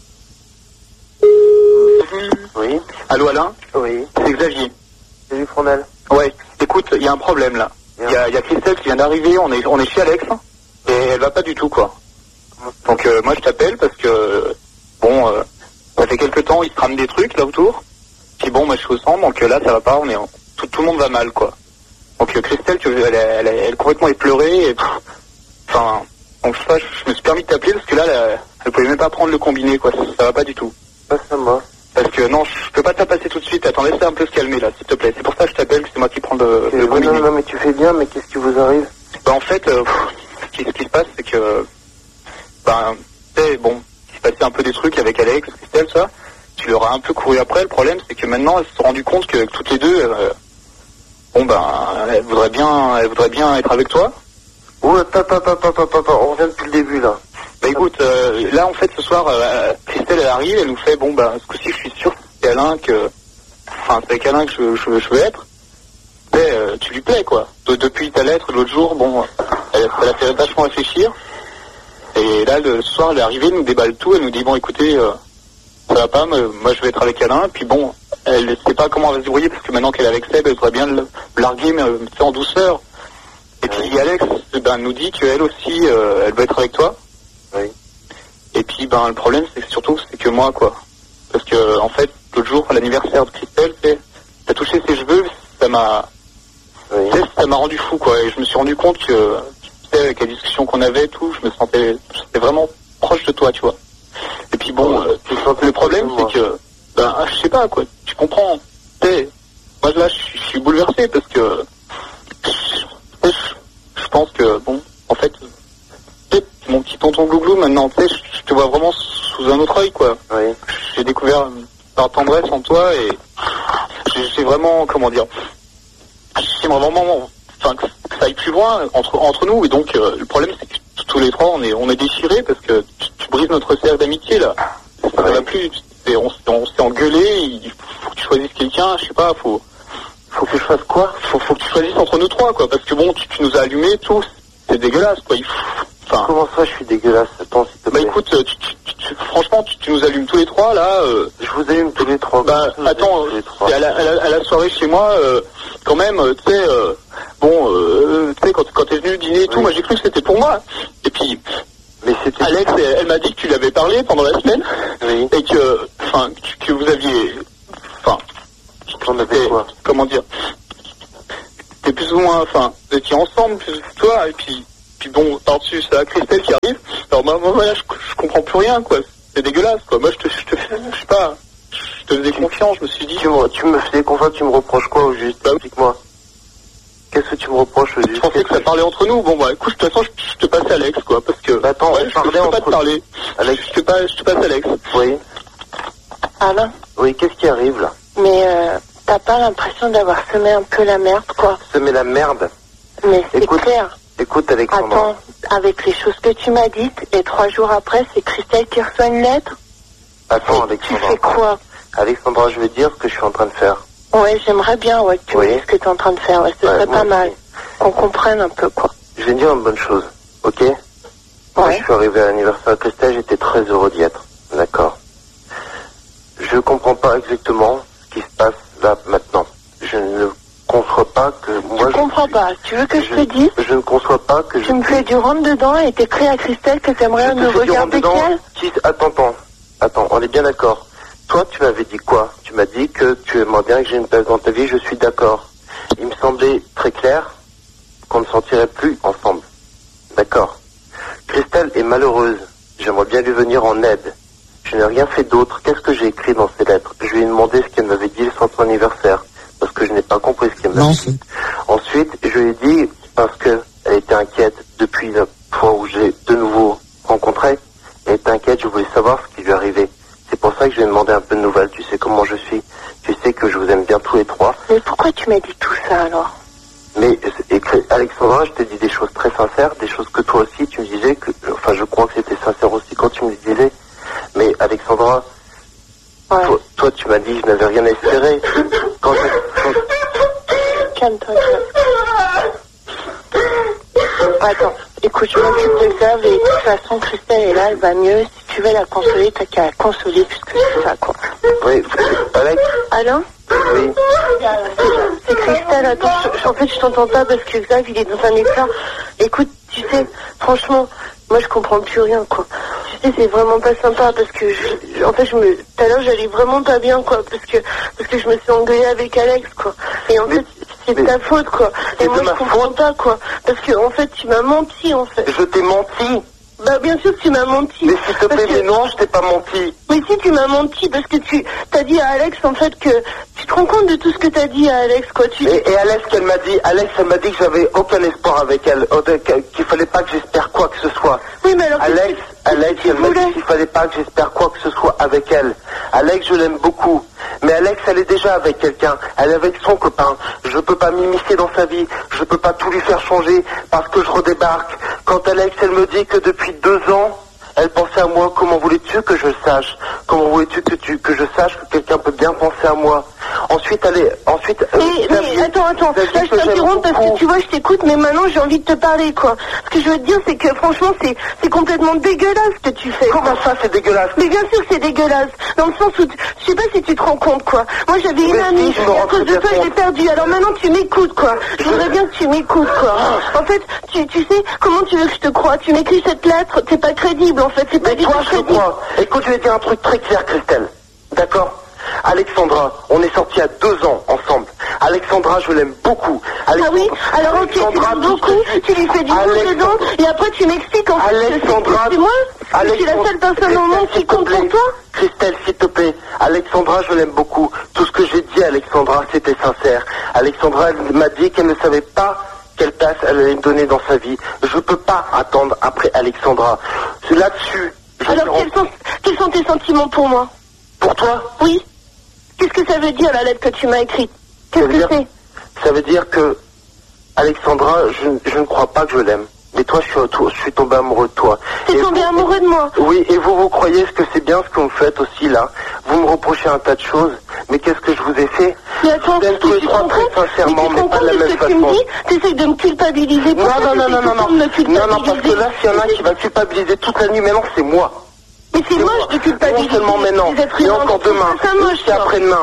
S7: Oui. Allô, Alain? Oui. C'est Xavier. Xavier Fournel. Ouais. Écoute, il y a un problème là. Il y a, il y a Christelle qui vient d'arriver, on est, on est chez Alex, et elle va pas du tout, quoi. Donc euh, moi je t'appelle parce que, bon, euh, ça fait quelques temps, il se trame des trucs là autour. Puis bon, moi je suis au centre, donc euh, là ça va pas, on est, en- tout, tout le monde va mal, quoi. Donc euh, Christelle, tu, elle, elle, elle, elle complètement effleurée, et pff, enfin, donc ça, je, je me suis permis de t'appeler parce que là, elle, elle pouvait même pas prendre le combiné, quoi. Ça, ça va pas du tout. Pas ça, moi. Parce que non, je peux pas te la passer tout de suite. Attends, laisse un peu se calmer là, s'il te plaît. C'est pour ça que je t'appelle, que c'est moi qui prends le, le combiné.
S2: Non, non, mais tu fais bien, mais qu'est-ce qui vous arrive?
S7: Bah, en fait, euh, pff, ce, qui, ce qui se passe, c'est que, ben, tu sais, bon, il s'est passé un peu des trucs avec Alex, Christelle, ça. Tu leur as un peu couru après. Le problème, c'est que maintenant, elles se sont rendues compte que, que toutes les deux, euh, bon, ben, elles voudraient bien, elles voudraient bien être avec toi.
S2: Ouais, papa, papa, papa, papa, on revient depuis le début, là.
S7: Bah écoute, euh, là en fait ce soir, euh, Christelle elle arrive, elle nous fait bon bah ce coup-ci je suis sûr que c'est Alain que, enfin c'est avec Alain que je, je, je veux être. Mais euh, tu lui plais quoi. De- depuis ta lettre l'autre jour, bon, elle, elle a fait vachement réfléchir. Et là le soir elle est arrivée, elle nous déballe tout, elle nous dit bon écoutez, euh, ça va pas, mais moi je vais être avec Alain. Puis bon, elle ne sait pas comment elle va se débrouiller parce que maintenant qu'elle est avec Seb, elle voudrait bien le larguer mais euh, tu sais, en douceur. Et puis Alex ben, nous dit qu'elle aussi euh, elle veut être avec toi.
S2: Oui.
S7: Et puis ben le problème c'est que surtout c'est que moi quoi. Parce que en fait l'autre jour à l'anniversaire de Christelle, tu sais, t'as touché ses cheveux, ça m'a
S2: Oui.
S7: tu sais, ça m'a rendu fou quoi. Et je me suis rendu compte que tu sais avec la discussion qu'on avait et tout, je me sentais j'étais vraiment proche de toi, tu vois. Et puis bon, euh,
S2: Tu sentais
S7: le problème
S2: proche de
S7: c'est que ben je sais pas quoi, tu comprends. Tu sais, moi là je suis- je suis bouleversé parce que je, je- je pense que bon en fait tu sais, mon petit tonton Glouglou, maintenant, tu sais, je je te vois vraiment sous un autre œil, quoi.
S2: Oui.
S7: J'ai découvert par tendresse en toi et j'ai j'ai vraiment, comment dire, j'aimerais vraiment, enfin, que ça aille plus loin entre entre nous. Et donc, euh, le problème, c'est que t- tous les trois, on est on est déchirés parce que tu, tu brises notre cercle d'amitié là. Ça va plus. C'est- On, s'est- on s'est engueulé. Il faut que tu choisisses quelqu'un. Je sais pas. Faut faut que je fasse quoi faut, faut que tu choisisses entre nous trois, quoi. Parce que bon, tu, tu nous as allumés tous. C'est dégueulasse, quoi. Il faut, enfin.
S2: Comment ça, je suis dégueulasse? Attends, s'il te
S7: Bah
S2: plaît.
S7: écoute, tu, tu- tu- tu- franchement, tu, tu nous allumes tous les trois là. Euh,
S2: Je vous allume tous les trois.
S7: bah
S2: Je vous
S7: attends,
S2: allume tous les trois.
S7: c'est à la, à, la, à la soirée chez moi, euh, quand même, euh, tu sais, euh, bon, euh, tu sais, quand, quand t'es venu dîner et tout,
S2: Oui.
S7: moi j'ai cru que c'était pour moi. Et puis,
S2: Mais c'était...
S7: Alex, elle, elle m'a dit que tu lui avais parlé pendant la semaine
S2: Oui.
S7: et que, enfin, que, que vous aviez, enfin,
S2: Qu'on avait
S7: c'était-
S2: quoi?
S7: comment dire, t'es plus ou moins, enfin, vous étiez ensemble, plus toi, et puis, puis bon, par-dessus, c'est la Christelle qui arrive. Alors moi, moi voilà, je, je comprends plus rien, quoi. C'est dégueulasse, quoi. Moi, je te, je te, je sais pas, je te faisais confiance, je me suis dit.
S2: Tu me, tu me fais confiance, tu me reproches quoi au juste?
S7: Bah,
S2: Explique-moi. Qu'est-ce que tu me reproches au juste?
S7: Je pensais que ça parlait entre nous. Bon, bah, écoute, de toute façon, je, je te passe Alex, quoi, parce que.
S2: Bah, attends,
S7: ouais,
S2: on
S7: je, je
S2: parlait
S7: peux pas
S2: entre-
S7: te parler.
S2: Alex.
S7: Je te passe, je te passe Alex.
S2: Oui.
S3: Alain,
S2: Oui, qu'est-ce qui arrive là?
S3: mais euh, t'as pas l'impression d'avoir semé un peu la merde, quoi?
S2: Semer la merde.
S3: Mais c'est
S2: Écoute,
S3: clair.
S2: écoute Alexandre.
S3: Attends,
S9: avec les choses que tu m'as dites, et trois jours après, c'est Christelle qui reçoit une lettre.
S10: Attends,
S9: Et tu
S10: Alexandra.
S9: fais quoi?
S10: Alexandra, je vais dire ce que je suis en train de faire.
S9: Ouais, j'aimerais bien, ouais, que tu
S10: Oui.
S9: me dises ce que tu es en train de faire, ouais, ce
S10: Ouais,
S9: serait
S10: moi
S9: pas mal.
S10: aussi.
S9: Qu'on comprenne un peu, quoi.
S10: Je vais te dire une bonne chose, ok? Quand
S9: Ouais.
S10: je suis arrivé à l'anniversaire de Christelle, j'étais très heureux d'y être. D'accord. Je comprends pas exactement ce qui se passe là maintenant. Je ne conçois pas que moi.
S9: Je comprends pas. Tu veux que je,
S10: je
S9: te dise?
S10: Je ne conçois pas que je.
S9: Tu me fais du rentre dedans et t'écris à Christelle que t'aimerais
S10: Je te
S9: me
S10: fais du
S9: regarder
S10: rentre-dedans.
S9: qu'elle?
S10: Qui- Attends, attends, attends, on est bien d'accord. Toi, tu m'avais dit quoi? Tu m'as dit que tu aimerais bien que j'ai une place dans ta vie, je suis d'accord. Il me semblait très clair qu'on ne sortirait plus ensemble. D'accord. Christelle est malheureuse. J'aimerais bien lui venir en aide. Je n'ai rien fait d'autre. Qu'est-ce que j'ai écrit dans ces lettres? Je lui ai demandé ce qu'elle m'avait dit le soir de son anniversaire, parce que je n'ai pas compris ce qu'elle m'avait
S8: Non,
S10: dit. Ensuite, je lui ai dit, parce qu'elle était inquiète depuis la fois où j'ai de nouveau rencontré, elle était inquiète, je voulais savoir ce qui lui arrivait. C'est pour ça que je lui ai demandé un peu de nouvelles. Tu sais comment je suis. Tu sais que je vous aime bien tous les trois.
S9: Mais pourquoi tu m'as dit tout ça alors?
S10: Mais et, Alexandra, je t'ai dit des choses très sincères, des choses que toi aussi tu me disais, que, enfin je crois que c'était sincère aussi quand tu me le disais. Mais Alexandra,
S9: Ouais.
S10: toi, toi, tu m'as dit que je n'avais rien à espérer. Quand je- quand-
S9: Calme-toi, Claire. Attends, écoute, je m'occupe de ça, mais de toute façon, Christelle est là, elle va mieux. Si tu veux la consoler, t'as qu'à la consoler, puisque c'est ça, quoi.
S10: Oui, Alex.
S9: Allô?
S10: Oui.
S9: C'est- C'est Christelle, attends, je- en fait, je t'entends pas parce que Xav, il est dans un état. Écoute, tu sais, franchement, moi, je comprends plus rien, quoi. Tu sais, c'est vraiment pas sympa parce que, je- je- en fait, je me, tout à l'heure, j'allais vraiment pas bien, quoi, parce que, parce que je me suis engueulée avec Alex, quoi. Et en
S10: Mais-
S9: fait, c'est de
S10: mais-
S9: ta faute, quoi.
S10: c'est
S9: Et moi,
S10: de
S9: je
S10: ma
S9: comprends pas, quoi. Parce que, en fait, tu m'as menti, en fait.
S10: Je t'ai menti.
S9: Bah, bien sûr que tu m'as menti.
S10: Mais s'il te
S9: Parce
S10: plaît,
S9: que-
S10: mais non, je t'ai pas menti.
S9: Mais si tu m'as menti parce que tu t'as dit à Alex en fait que tu te rends compte de tout ce que t'as dit à Alex quoi. Tu
S10: Et, et Alex, qu'elle m'a dit, Alex, elle m'a dit que j'avais aucun espoir avec elle, euh, que- qu'il fallait pas que j'espère quoi que ce soit.
S9: Oui mais alors
S10: Alex,
S9: qu'est-ce que
S10: Alex,
S9: tu
S10: elle m'a dit
S9: voulais
S10: qu'il fallait pas que j'espère quoi que ce soit avec elle. Alex, je l'aime beaucoup. Mais Alex, elle est déjà avec quelqu'un. Elle est avec son copain. Je peux pas m'immiscer dans sa vie. Je peux pas tout lui faire changer parce que je redébarque. Quand Alex, elle me dit que depuis deux ans, elle pensait à moi, comment voulais-tu que je le sache? Comment voulais-tu que tu, que je sache que quelqu'un peut bien penser à moi? Ensuite, elle est, ensuite, euh,
S9: Mais,
S10: Xavier-
S9: mais attends, attends,
S10: Xavier,
S9: là je
S10: que j'aime
S9: t'interromps parce
S10: beaucoup.
S9: que tu vois, je t'écoute, mais maintenant j'ai envie de te parler, quoi. Ce que je veux te dire, c'est que franchement, c'est c'est complètement dégueulasse ce que tu fais.
S10: Comment ça, c'est dégueulasse?
S9: Mais bien sûr que c'est dégueulasse, dans le sens où, tu- je sais pas si tu te rends compte, quoi. Moi j'avais une
S10: Mais
S9: amie,
S10: si, je me
S9: et à
S10: rends
S9: cause
S10: très
S9: de
S10: bien
S9: toi je l'ai
S10: compte.
S9: perdue, alors maintenant tu m'écoutes, quoi. Je voudrais bien que tu m'écoutes, quoi. En fait, tu, tu sais, comment tu veux que je te croie? Tu m'écris cette lettre, t'es pas crédible, en fait, c'est pas
S10: Mais
S9: du
S10: toi,
S9: tout
S10: je te
S9: crédible.
S10: crois. Écoute, je vais te dire un truc très clair, Christelle. D'accord? Alexandra, on est sortis à deux ans ensemble. Alexandra, je l'aime beaucoup.
S9: Ah oui, alors ok, tu
S10: Alexandra,
S9: l'aimes
S10: tout ce
S9: beaucoup,
S10: que tu-
S9: tu lui fais du bon
S10: Alex-
S9: dedans, et après tu m'expliques en fait que c'est-
S10: Alexandra,
S9: que c'est moi, que je suis la
S10: Alexandra-
S9: seule personne au monde
S10: Christelle,
S9: qui
S10: s'il te
S9: compte pour
S10: plaît.
S9: toi.
S10: Christelle, s'il te plaît. Alexandra, je l'aime beaucoup. Tout ce que j'ai dit à Alexandra, c'était sincère. Alexandra, elle m'a dit qu'elle ne savait pas quelle place elle allait me donner dans sa vie. Je peux pas attendre après Alexandra. C'est là-dessus. je
S9: Alors
S10: me rends-
S9: quels sont, quels sont tes sentiments pour moi?
S10: Pour toi,
S9: Oui. Qu'est-ce que ça veut dire la lettre que tu m'as écrite?
S10: Ça
S9: Qu'est-ce
S10: veut
S9: que
S10: dire-
S9: c'est?
S10: ça veut dire que Alexandra, je, je ne crois pas que je l'aime. Mais toi, je suis, je suis tombé amoureux de toi.
S9: T'es
S10: Et
S9: tombé
S10: vous-
S9: amoureux de moi.
S10: Oui, et vous, vous croyez ce que c'est bien ce que vous faites aussi là. Vous me reprochez un tas de choses, mais qu'est-ce que je vous ai fait?
S9: Mais attends,
S10: Je vous aime tous
S9: mais
S10: les
S9: tu te
S10: trois
S9: rends
S10: très
S9: compte? Mais
S10: sincèrement,
S9: tu te
S10: mais
S9: rends
S10: pas de
S9: compte
S10: la
S9: de
S10: même
S9: ce que tu me
S10: façon.
S9: dis? T'essayes de me culpabiliser.
S10: Non,
S9: Pourquoi
S10: non, non,
S9: t'essayes
S10: non,
S9: tout
S10: non,
S9: le temps
S10: non.
S9: de me
S10: Non, non, parce que
S9: culpabiliser?
S10: là, s'il y en a qui va culpabiliser toute la nuit, maintenant, c'est moi.
S9: Mais c'est moche de culpabiliser.
S10: Non seulement maintenant,
S9: les êtres
S10: mais
S9: humains.
S10: encore
S9: Je trouve
S10: demain,
S9: ça moche,
S10: c'est
S9: ça.
S10: après-demain.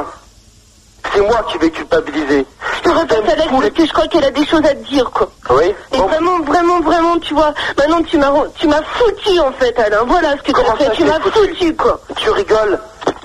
S10: C'est moi qui vais culpabiliser.
S9: Je te répète, Alex, parce que je crois qu'elle a des choses à te dire, quoi.
S10: Oui.
S9: Et
S10: Bon.
S9: vraiment, vraiment, vraiment, tu vois, maintenant tu m'as, tu m'as foutu en fait, Alain. Voilà ce que tu
S10: Comment
S9: as fait,
S10: ça,
S9: tu
S10: je t'ai
S9: m'as
S10: foutu
S9: foutu, quoi.
S10: Tu rigoles?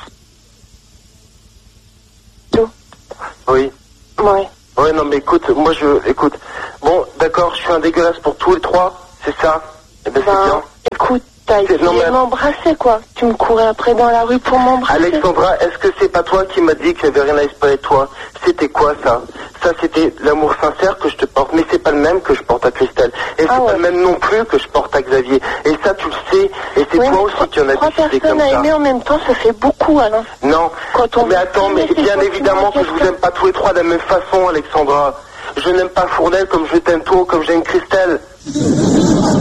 S9: Tout.
S10: Oui.
S9: Ouais.
S10: Ouais, non, mais écoute, moi je. Écoute. Bon, d'accord, je suis un dégueulasse pour tous les trois, c'est ça? Eh ben, c'est
S9: Ben,
S10: bien.
S9: écoute, t'as
S10: C'est-
S9: essayé
S10: non, mais-
S9: de m'embrasser, quoi. Tu me courais après dans la rue pour m'embrasser.
S10: Alexandra, est-ce que c'est pas toi qui m'as dit que j'avais rien à espérer de toi? C'était quoi ça? Ça c'était l'amour sincère que je te porte, mais c'est pas le même que je porte à Christelle. Et
S9: Ah
S10: c'est
S9: ouais.
S10: pas le même non plus que je porte à Xavier. Et ça tu le sais, et c'est
S9: Oui,
S10: toi
S9: mais
S10: aussi
S9: trois,
S10: qui en as
S9: trois
S10: décidé
S9: personnes
S10: comme
S9: à
S10: ça.
S9: aimer en même temps, ça fait beaucoup, Alain.
S10: Non,
S9: Quand on
S10: mais attends, mais
S9: mais c'est
S10: bien
S9: quoi,
S10: évidemment
S9: tu
S10: que je vous
S9: vois,
S10: aime pas tous les trois de la même façon, Alexandra. Je n'aime pas Fournel comme je t'aime toi, comme j'aime Christelle.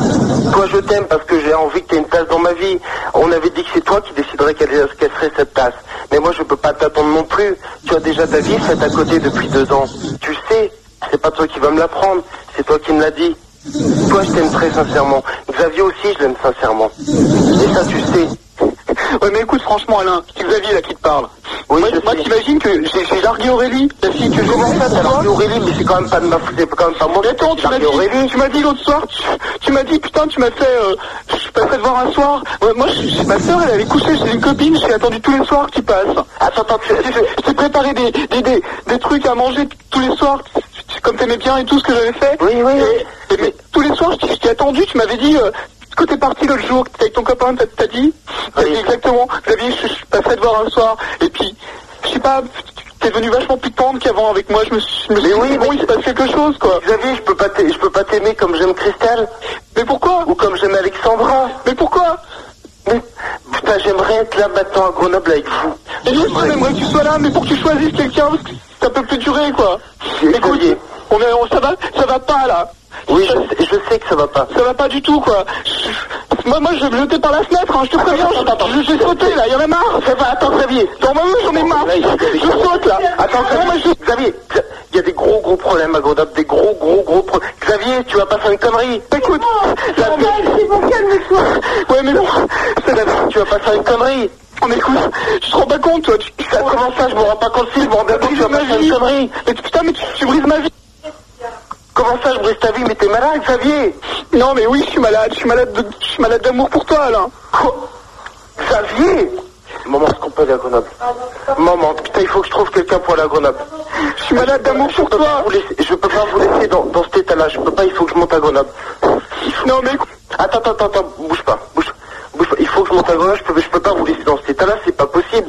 S10: Toi, je t'aime parce que j'ai envie que tu aies une place dans ma vie. On avait dit que c'est toi qui déciderais quelle, quelle serait cette place. Mais moi, je peux pas t'attendre non plus. Tu as déjà ta vie faite à côté depuis deux ans. Tu le sais, c'est pas toi qui vas me l'apprendre, c'est toi qui me l'as dit. Toi, je t'aime très sincèrement. Xavier aussi, je l'aime sincèrement. Et ça, tu sais.
S7: Ouais, mais écoute, franchement, Alain, c'est Xavier là qui te parle.
S10: Oui,
S7: moi,
S10: je
S7: moi
S10: sais.
S7: t'imagines que j'ai, j'ai largué Aurélie, la fille que je
S10: Comment ça, t'as largué Aurélie? Mais c'est quand même pas de ma faute, c'est quand même pas moi.
S7: Mais attends, tu m'as dit,
S10: Aurélie.
S7: tu m'as dit l'autre soir, tu, tu m'as dit, putain, tu m'as fait, euh, je suis passé te voir un soir. Ouais, moi, je, je- ma soeur, elle avait couché chez une copine, je t'ai attendu tous les soirs que tu passes.
S10: Attends, attends, tu
S7: Je, je- je t'ai préparé des, des, des, des trucs à manger t- tous les soirs, t- t- comme t'aimais bien et tout ce que j'avais fait.
S10: Oui, oui,
S7: et,
S10: oui.
S7: et mais, tous les soirs, je t'ai- je t'ai attendu, tu m'avais dit, euh, quand t'es parti l'autre jour, que t'es avec ton copain, t'as, t'as dit, t'as
S10: Oui.
S7: dit exactement, Xavier, je, je passerai te voir un soir, et puis, je sais pas, t'es devenu vachement plus tendre qu'avant avec moi, je me suis, je me suis
S10: Mais
S7: dit,
S10: oui,
S7: c'est bon,
S10: mais-
S7: il se passe quelque chose, quoi.
S10: Xavier, je peux pas t'a- je peux pas t'aimer comme j'aime Christelle.
S7: Mais pourquoi?
S10: Ou comme j'aime Alexandra.
S7: Mais pourquoi?
S10: Mais, putain, j'aimerais être là maintenant à Grenoble avec vous.
S7: Et nous aussi, on aimerait que tu sois là, mais pour que tu choisisses quelqu'un, parce que ça peut plus durer, quoi. Écoute,
S10: Xavier.
S7: on est, on- ça va, ça va pas, là.
S10: Oui, je sais, je sais que ça va pas.
S7: Ça va pas du tout, quoi. Je- moi, moi, je vais me jeter par la fenêtre, hein, je te préviens, je, je, je vais sauter, là, il y en a marre.
S10: Ça va, attends, Xavier.
S7: Non, moi, j'en ai marre. Je saute, là.
S10: Attends,
S7: Non, moi,
S10: Xavier,
S7: je...
S10: Xavier, il y a des gros gros problèmes à Grenoble, des gros gros gros problèmes. Xavier, tu vas pas faire une connerie.
S7: Écoute, la...
S9: C'est bon, calme-toi.
S7: Ouais, mais non, c'est la...
S10: Tu vas pas faire une connerie.
S7: Oh, mais écoute, tu te rends pas compte, toi, tu...
S10: Ça, comment ça, je me rends pas compte si je me rends bien compte que tu vas pas faire une connerie.
S7: Mais tu- putain, mais tu, tu brises ma vie.
S10: Comment ça, je brise ta vie, mais t'es malade, Xavier.
S7: Non, mais oui, je suis malade, je suis malade, de... je suis malade d'amour pour toi, Alain.
S10: Quoi? Xavier. Maman, est-ce qu'on peut aller à Grenoble? Maman, putain, il faut que je trouve quelqu'un pour aller à Grenoble.
S7: Je suis malade d'amour
S10: Je
S7: pour
S10: peux pas
S7: toi.
S10: vous laisser, je peux pas vous laisser dans, dans cet état-là. Je peux pas, il faut que je monte à Grenoble.
S7: Non, mais écoute,
S10: Attends, attends, attends, attends, bouge pas, bouge, bouge pas. Il faut que je monte à Grenoble, je peux, je peux pas vous laisser dans cet état-là, c'est pas possible.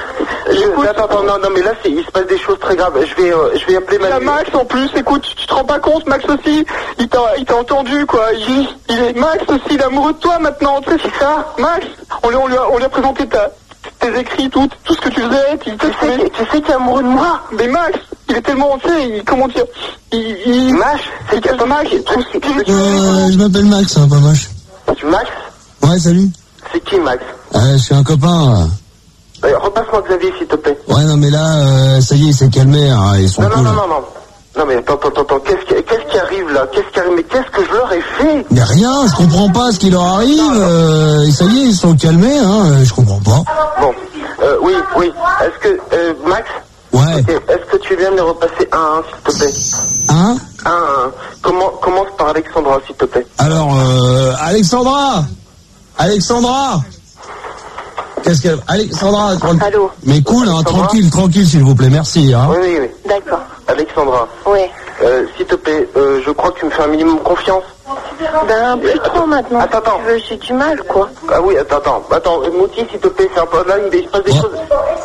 S10: Je, attends, attends, non, non, mais là, c'est, il se passe des choses très graves. Je vais, euh, je vais appeler
S7: il y a
S10: Manu.
S7: Max en plus, écoute, tu, tu te rends pas compte, Max aussi, il t'a, il t'a entendu, quoi. Il, il est Max aussi, il est amoureux de toi maintenant, tu sais, c'est ça. Max, on lui, on lui a, on lui a présenté ta, tes écrits, tout, tout ce que tu faisais, il t'a
S10: Tu sais, que- tu sais qu'il est amoureux de moi.
S7: Mais Max, il est tellement, tu sais, il- comment dire, il, il,
S10: Max, c'est quel
S7: Max, il trouve
S10: c'est- c'est-
S8: Euh, je m'appelle Max, hein, pas moche.
S10: Max,
S8: Ouais, salut.
S10: c'est qui Max?
S8: Euh, je suis un copain.
S10: Euh, Repasse-moi Xavier, s'il te plaît.
S8: Ouais, non, mais là, euh, ça y est, il s'est calmé, hein, ils sont
S10: Non, non,
S8: cool.
S10: non, non, non. Non, mais attends, attends, attends, qu'est-ce qui, qu'est-ce qui arrive là? Qu'est-ce qui arrive? Mais qu'est-ce que je leur ai fait?
S8: Mais rien, je comprends pas ce qui leur arrive. Euh, et ça y est, ils sont calmés, hein, euh, je comprends pas.
S10: Bon, euh, oui, oui. Est-ce que, euh, Max?
S8: Ouais.
S10: Ok, est-ce que tu viens de les repasser un à un, s'il te plaît?
S8: Hein?
S10: Un à un. Comment, commence par Alexandra, s'il te plaît.
S8: Alors, euh, Alexandra Alexandra Qu'est-ce qu'elle... Alexandra tranquille.
S9: Allô?
S8: Mais cool, hein,
S10: Alexandra
S8: tranquille, tranquille, s'il vous plaît, merci. Hein.
S10: Oui, oui, oui.
S9: D'accord.
S10: Alexandra,
S9: Ouais.
S10: euh, s'il te plaît, euh, je crois que tu me fais un minimum confiance.
S9: Ben, plus trop maintenant.
S10: Attends, attends.
S9: Si tu veux, j'ai du mal, quoi.
S10: Ah oui, attends, attends. Attends, euh, Mouti, s'il te plaît, c'est un peu là, il il se passe des
S8: Ouais.
S10: choses.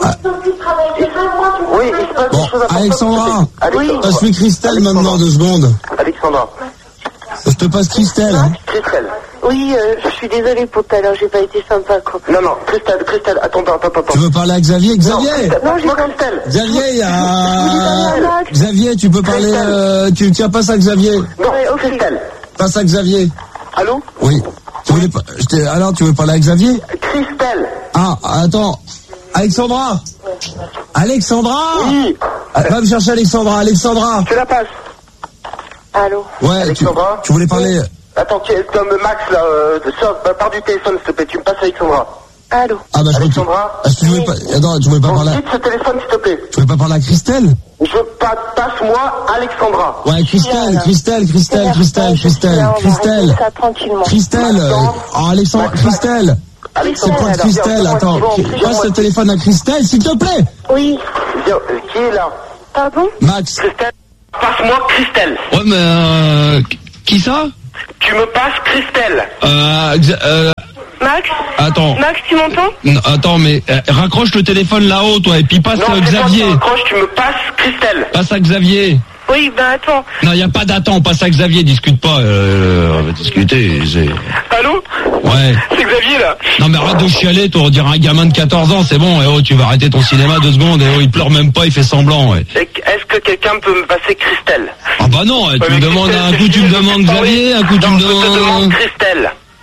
S10: Oui, il se passe
S8: Bon,
S10: des choses importantes.
S8: Alexandra,
S10: s'il te plaît. Alexandra.
S8: passe-lui Christelle maintenant, deux secondes.
S10: Alexandra.
S8: Je te passe Christelle. Hein.
S10: Christelle.
S9: Oui, euh, je suis désolée pour tout à l'heure, j'ai pas été sympa, quoi.
S10: Non, non, Christelle, Christelle, attends, attends, attends, attends.
S8: Tu veux parler à Xavier Xavier
S9: Non, j'ai
S10: Moi,
S9: pas...
S10: Christelle.
S8: Xavier, il y a...
S9: Max.
S8: Xavier, tu peux parler... Euh, tu tiens, passe à Xavier.
S10: Non,
S9: Ouais, ok.
S10: Christelle.
S8: Passe à Xavier.
S10: Allô?
S8: Oui. Tu voulais pas... je t'ai- Alors, tu veux parler à Xavier
S10: Christelle.
S8: Ah, attends. Alexandra Alexandra
S10: Oui.
S8: Ah, va me chercher Alexandra. Alexandra
S10: Je la passe.
S9: Allô?
S8: Ouais, tu,
S10: Alexandra
S8: tu voulais parler...
S10: Attends, tu es comme Max, là, euh, sors, bah, pars du téléphone, s'il te plaît, tu me passes Alexandra.
S9: Allô?
S8: Ah bah je retourne.
S10: Alexandra
S8: Ah, tu voulais pas... Attends, tu voulais pas
S10: Bon,
S8: parler... à-
S10: quitte ce téléphone, s'il te plaît.
S8: Tu voulais pas parler à Christelle
S10: Je pa- passe-moi Alexandra.
S8: Ouais, Christelle,
S9: Là.
S8: Christelle, Christelle,
S9: Merde,
S8: Christelle,
S9: je suis là,
S8: Christelle,
S9: on va
S8: Christelle,
S9: régler ça tranquillement.
S8: Christelle, euh, oh, Alexandre,
S10: Max,
S8: Christelle, c'est
S10: Alexandra,
S8: quoi
S10: alors,
S8: Christelle?
S10: viens,
S8: Attends,
S10: viens,
S8: qui-
S10: viens,
S8: passe
S10: viens,
S8: le téléphone à Christelle, s'il te plaît.
S9: Oui.
S10: Viens, euh, qui est là?
S9: Pardon?
S8: Max,
S10: Christelle. Passe-moi Christelle.
S1: Ouais, mais euh, qui ça?
S10: Tu me passes Christelle.
S1: Euh, Xa- euh,
S3: Max?
S1: attends.
S3: Max, tu m'entends?
S1: Non, attends, mais euh, raccroche le téléphone là-haut, toi, et puis passe
S10: Non,
S1: euh,
S10: c'est toi qui
S1: Xavier.
S10: raccroches, tu me passes Christelle.
S1: Passe à Xavier.
S3: Oui, ben attends.
S1: Non, y a pas d'attente, passe à Xavier, discute pas. Euh, on va discuter. c'est-
S7: Allô?
S1: Ouais.
S7: C'est Xavier, là.
S1: Non mais arrête de chialer, toi, on dirait un gamin de quatorze ans, c'est bon. Eh oh, tu vas arrêter ton cinéma deux secondes. Eh oh, il pleure même pas, il fait semblant. Ouais.
S10: Est-ce que quelqu'un peut me passer Christelle?
S1: Ah bah non, eh, tu
S10: Ouais,
S1: me
S10: mais
S1: demandes
S10: Christelle,
S1: un coup, tu me
S10: je veux
S1: demandes
S10: parler.
S1: Xavier, un coup tu
S10: Non,
S1: me
S10: je te demande
S1: demandes.
S10: Christelle.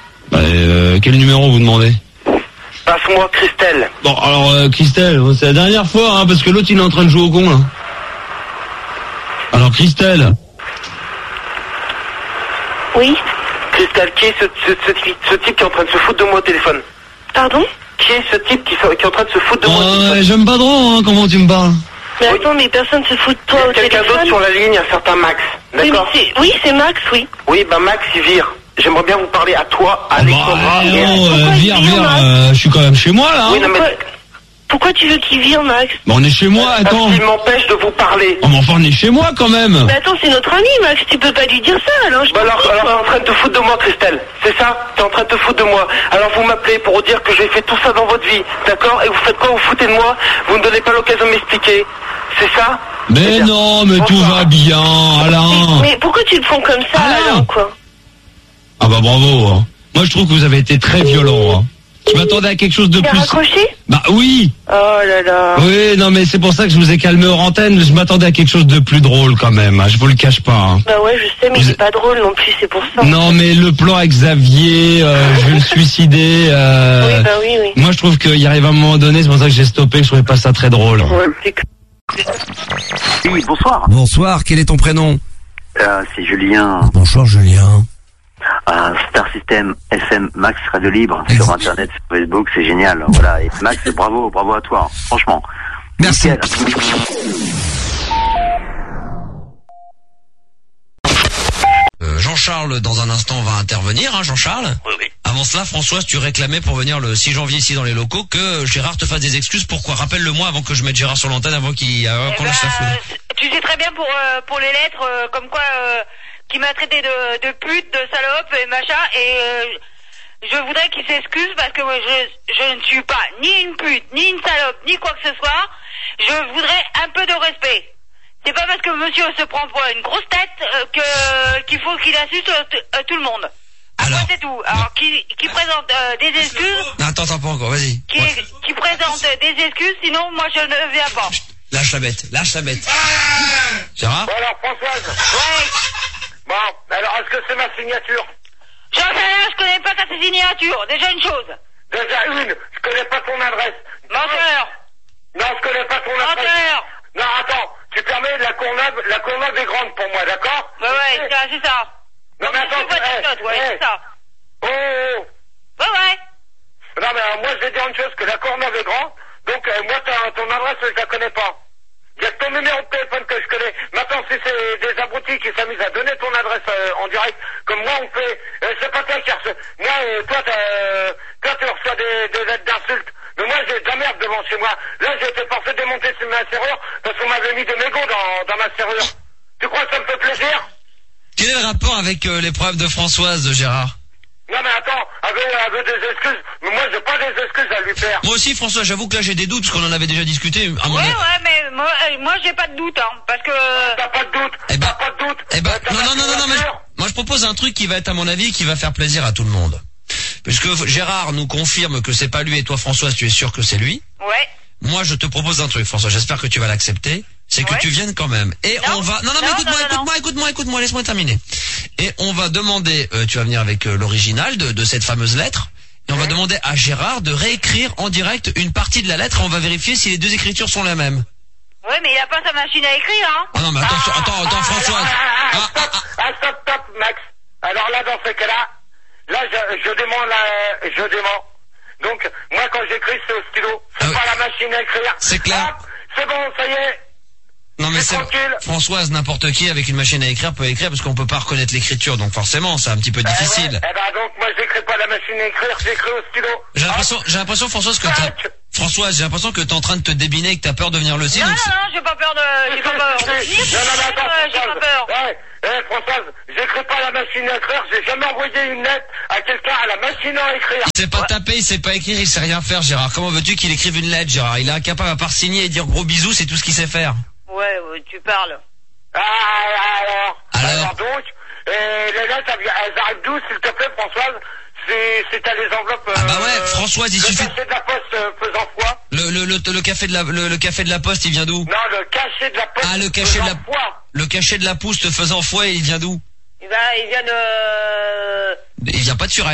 S1: Euh, quel numéro vous demandez?
S10: Passe-moi Christelle.
S1: Bon, alors euh, Christelle, c'est la dernière fois, hein, parce que l'autre il est en train de jouer au con là. Alors Christelle.
S3: Oui.
S10: Christelle, qui est ce, ce, ce, type, ce type qui est en train de se foutre de moi au téléphone?
S3: Pardon?
S10: Qui est ce type qui, qui est en train de se foutre de moi au
S1: Oh,
S10: téléphone?
S1: j'aime pas trop, hein, comment tu me parles.
S3: Mais attends, mais personne se fout de toi au téléphone.
S10: Quelqu'un d'autre sur la ligne, un certain Max.
S3: Oui,
S10: D'accord?
S3: mais c'est- oui, c'est Max, oui.
S10: Oui, bah Max, il vire. J'aimerais bien vous parler à toi, à Alexandra.
S1: Oh,
S10: et à-
S1: euh, vire, vire, euh, je suis quand même chez moi là.
S10: Oui, non, mais...
S3: Pourquoi, pourquoi tu veux qu'il vire, Max?
S1: Bon, on est chez moi, attends.
S10: Parce qu'il m'empêche de vous parler.
S1: Oh, mais enfin, on est chez moi quand même.
S3: Mais attends, c'est notre ami, Max, tu peux pas lui dire ça, alors je
S10: Bah
S3: t'en
S10: alors,
S3: prie,
S10: alors t'es
S3: quoi.
S10: en train de te foutre de moi, Christelle. C'est ça? T'es en train de te foutre de moi. Alors vous m'appelez pour vous dire que j'ai fait tout ça dans votre vie, d'accord? Et vous faites quoi? Vous foutez de moi? Vous ne donnez pas l'occasion de m'expliquer. C'est ça?
S1: Mais non, mais tout va bien, Alain.
S3: Mais pourquoi tu le fais comme ça,
S1: Alain.
S3: Alain, quoi?
S1: Ah bah bravo. Hein. Moi, je trouve que vous avez été très violent. Hein. Je m'attendais à quelque chose de
S3: Tu as
S1: plus.
S3: raccroché?
S1: Bah oui.
S3: Oh là là.
S1: Oui, non, mais c'est pour ça que je vous ai calmé hors antenne. Je m'attendais à quelque chose de plus drôle quand même. Hein. Je vous le cache pas. Hein.
S3: Bah ouais, je sais, mais
S1: Vous-
S3: c'est pas drôle non plus, c'est pour ça.
S1: Non, mais le plan avec Xavier, euh, je vais me suicider. Euh,
S3: Oui, bah oui, oui.
S1: Moi, je trouve qu'il y arrive à un moment donné. C'est pour ça que j'ai stoppé. Je trouvais pas ça très drôle.
S3: Ouais, c'est que-
S10: Oui, bonsoir.
S1: Bonsoir. Quel est ton prénom?
S10: Euh, c'est Julien.
S1: Bonsoir, Julien.
S10: Euh, Star System F M Max Radio Libre
S1: Exact.
S10: sur Internet, sur Facebook, c'est génial. Voilà. Et Max, bravo, bravo à toi. Franchement.
S1: Merci.
S10: Nickel.
S11: Euh, Jean-Charles, dans un instant, va intervenir, hein, Jean-Charles.
S10: Oui, oui.
S11: Avant cela, Françoise, tu réclamais pour venir le six janvier ici dans les locaux que Gérard te fasse des excuses. Pourquoi? Rappelle-le-moi avant que je mette Gérard sur l'antenne, avant qu'il avant qu'on
S12: Eh
S11: lâche la
S12: ben,
S11: foudre.
S12: euh, tu sais très bien pour euh, pour les lettres, euh, comme quoi euh, qui m'a traité de, de pute, de salope et machin, et euh, je voudrais qu'il s'excuse parce que euh, je je ne suis pas ni une pute, ni une salope, ni quoi que ce soit. Je voudrais un peu de respect. C'est pas parce que monsieur se prend pour une grosse tête euh, que qu'il faut qu'il insulte euh, t- euh, tout le monde.
S11: Alors,
S12: Moi c'est tout. Alors qui qui présente euh, des excuses,
S11: non, attends, attends pas encore, vas-y.
S12: qui
S11: Ouais.
S12: qui présente des excuses, sinon moi je ne viens pas.
S11: Lâche la bête, lâche la bête. Gérard?
S10: Bon alors, Françoise.
S12: Ouais.
S10: Bon, alors est-ce que c'est ma signature?
S12: J'en sais rien, je connais pas ta signature. Déjà une chose.
S10: Déjà une, je connais pas ton adresse.
S12: Menteur.
S10: Non, je connais pas ton adresse.
S12: Menteur.
S10: Non, attends, tu permets la Courneuve, la Courneuve est grande pour moi, d'accord?
S12: Ouais, ouais,
S10: Eh,
S12: c'est c'est ça.
S10: Non, mais attends,
S12: Tu vois
S10: eh,
S12: ta note, ouais,
S10: eh.
S12: c'est ça.
S10: Oh, oh,
S12: Ouais, ouais.
S10: oh. Non, mais euh, moi, je vais dire une chose, que la Courneuve est grande, donc euh, moi, ta- ton adresse, je la connais pas. Il y a que ton numéro de téléphone que je connais. Maintenant, si c'est des abrutis qui s'amusent à donner ton adresse euh, en direct, comme moi, on fait... Euh, c'est pas toi qui reçois... Moi, euh, toi, euh, toi, tu reçois des, des lettres d'insultes. Mais moi, j'ai de la merde devant chez moi. Là, j'ai été forcé de démonter sur ma serrure parce qu'on m'avait mis des mégots dans, dans ma serrure. Tu crois que ça me fait plaisir?
S11: Quel est le rapport avec euh, les problèmes de Françoise, de Gérard?
S10: Non, mais attends, avec, avec des excuses. Mais moi, j'ai pas des excuses à lui faire.
S11: Moi aussi, François, j'avoue que là j'ai des doutes, parce qu'on en avait déjà discuté. À mon
S12: Ouais,
S11: avis-
S12: ouais, mais moi, euh, moi j'ai pas de doute, hein. Parce que...
S10: T'as pas de doute.
S11: Eh ben-
S10: T'as pas de doute.
S11: Eh ben,
S10: Euh, t'as
S11: non,
S10: pas
S11: non,
S10: de
S11: non, non, non, mais je-
S10: signature.
S11: moi je propose un truc qui va être, à mon avis, qui va faire plaisir à tout le monde. Puisque Gérard nous confirme que c'est pas lui et toi, Françoise, tu es sûr que c'est lui.
S12: Ouais.
S11: Moi, je te propose un truc, François, j'espère que tu vas l'accepter. C'est que
S12: Ouais.
S11: tu viennes quand même. Et
S12: Non.
S11: on va... Non, non, mais
S12: Non,
S11: écoute-moi,
S12: non, non,
S11: écoute-moi, écoute-moi, écoute-moi, laisse-moi terminer. Et on va demander, euh, tu vas venir avec euh, l'original de, de cette fameuse lettre, et on va demander à Gérard de réécrire en direct une partie de la lettre, et on va vérifier si les deux écritures sont les mêmes.
S12: Ouais, mais il a pas sa machine à écrire, hein.
S11: Ah non, mais attends, attends, attends, Françoise.
S10: Ah,
S11: Ah, ah,
S10: stop, ah, stop, stop, Max. Alors là, dans ce cas-là, là, je, je dément la, je dément. Donc, moi, quand j'écris, c'est au stylo. C'est
S11: Ah oui.
S10: pas la machine à écrire.
S11: C'est clair.
S10: Hop, c'est bon, ça y est.
S11: Non mais
S10: C'est
S11: c'est
S10: tranquille.
S11: Françoise, n'importe qui avec une machine à écrire peut écrire parce qu'on peut pas reconnaître l'écriture, donc forcément c'est un petit peu
S10: Eh
S11: difficile.
S10: ouais, eh ben donc, moi, j'écris pas la machine à écrire, j'écris au stylo.
S11: J'ai l'impression, j'ai l'impression Françoise que t'as,
S10: Tac.
S11: Françoise, j'ai l'impression que t'es en train de te débiner et que t'as peur de venir le site.
S12: Non,
S11: donc
S12: non,
S11: c'est-
S12: non, j'ai pas peur de... J'ai pas peur de
S10: Non, non,
S12: venir.
S10: mais attends,
S12: Euh, J'ai pas
S10: Françoise.
S12: peur.
S10: Ouais, eh, Françoise, j'écris pas la machine à écrire, j'ai jamais envoyé une lettre à quelqu'un à la machine à écrire.
S11: Il sait pas taper, il sait pas écrire, il sait rien faire, Gérard. Comment veux-tu qu'il écrive une lettre, Gérard? Il est incapable à part signer et dire gros bisous, c'est tout ce qu'il sait faire.
S12: Ouais, ouais, tu parles.
S10: Ah, alors,
S11: Alors
S10: alors donc, euh, les lettres, elles, elles arrivent d'où, s'il te plaît, Françoise? C'est, c'est à les enveloppes...
S11: Ah bah ouais, Françoise, il
S10: le
S11: suffit-
S10: cachet de la poste euh, faisant foi.
S11: Le, le, le, le café de la, le, le café de la poste, il vient d'où?
S10: Non, le cachet de la poste
S11: Ah, le cachet de
S10: faisant
S11: la,
S10: foi.
S11: le cachet de la pousse te faisant fouet, il vient d'où?
S12: Il va, il vient de...
S11: Il vient pas de Suresnes.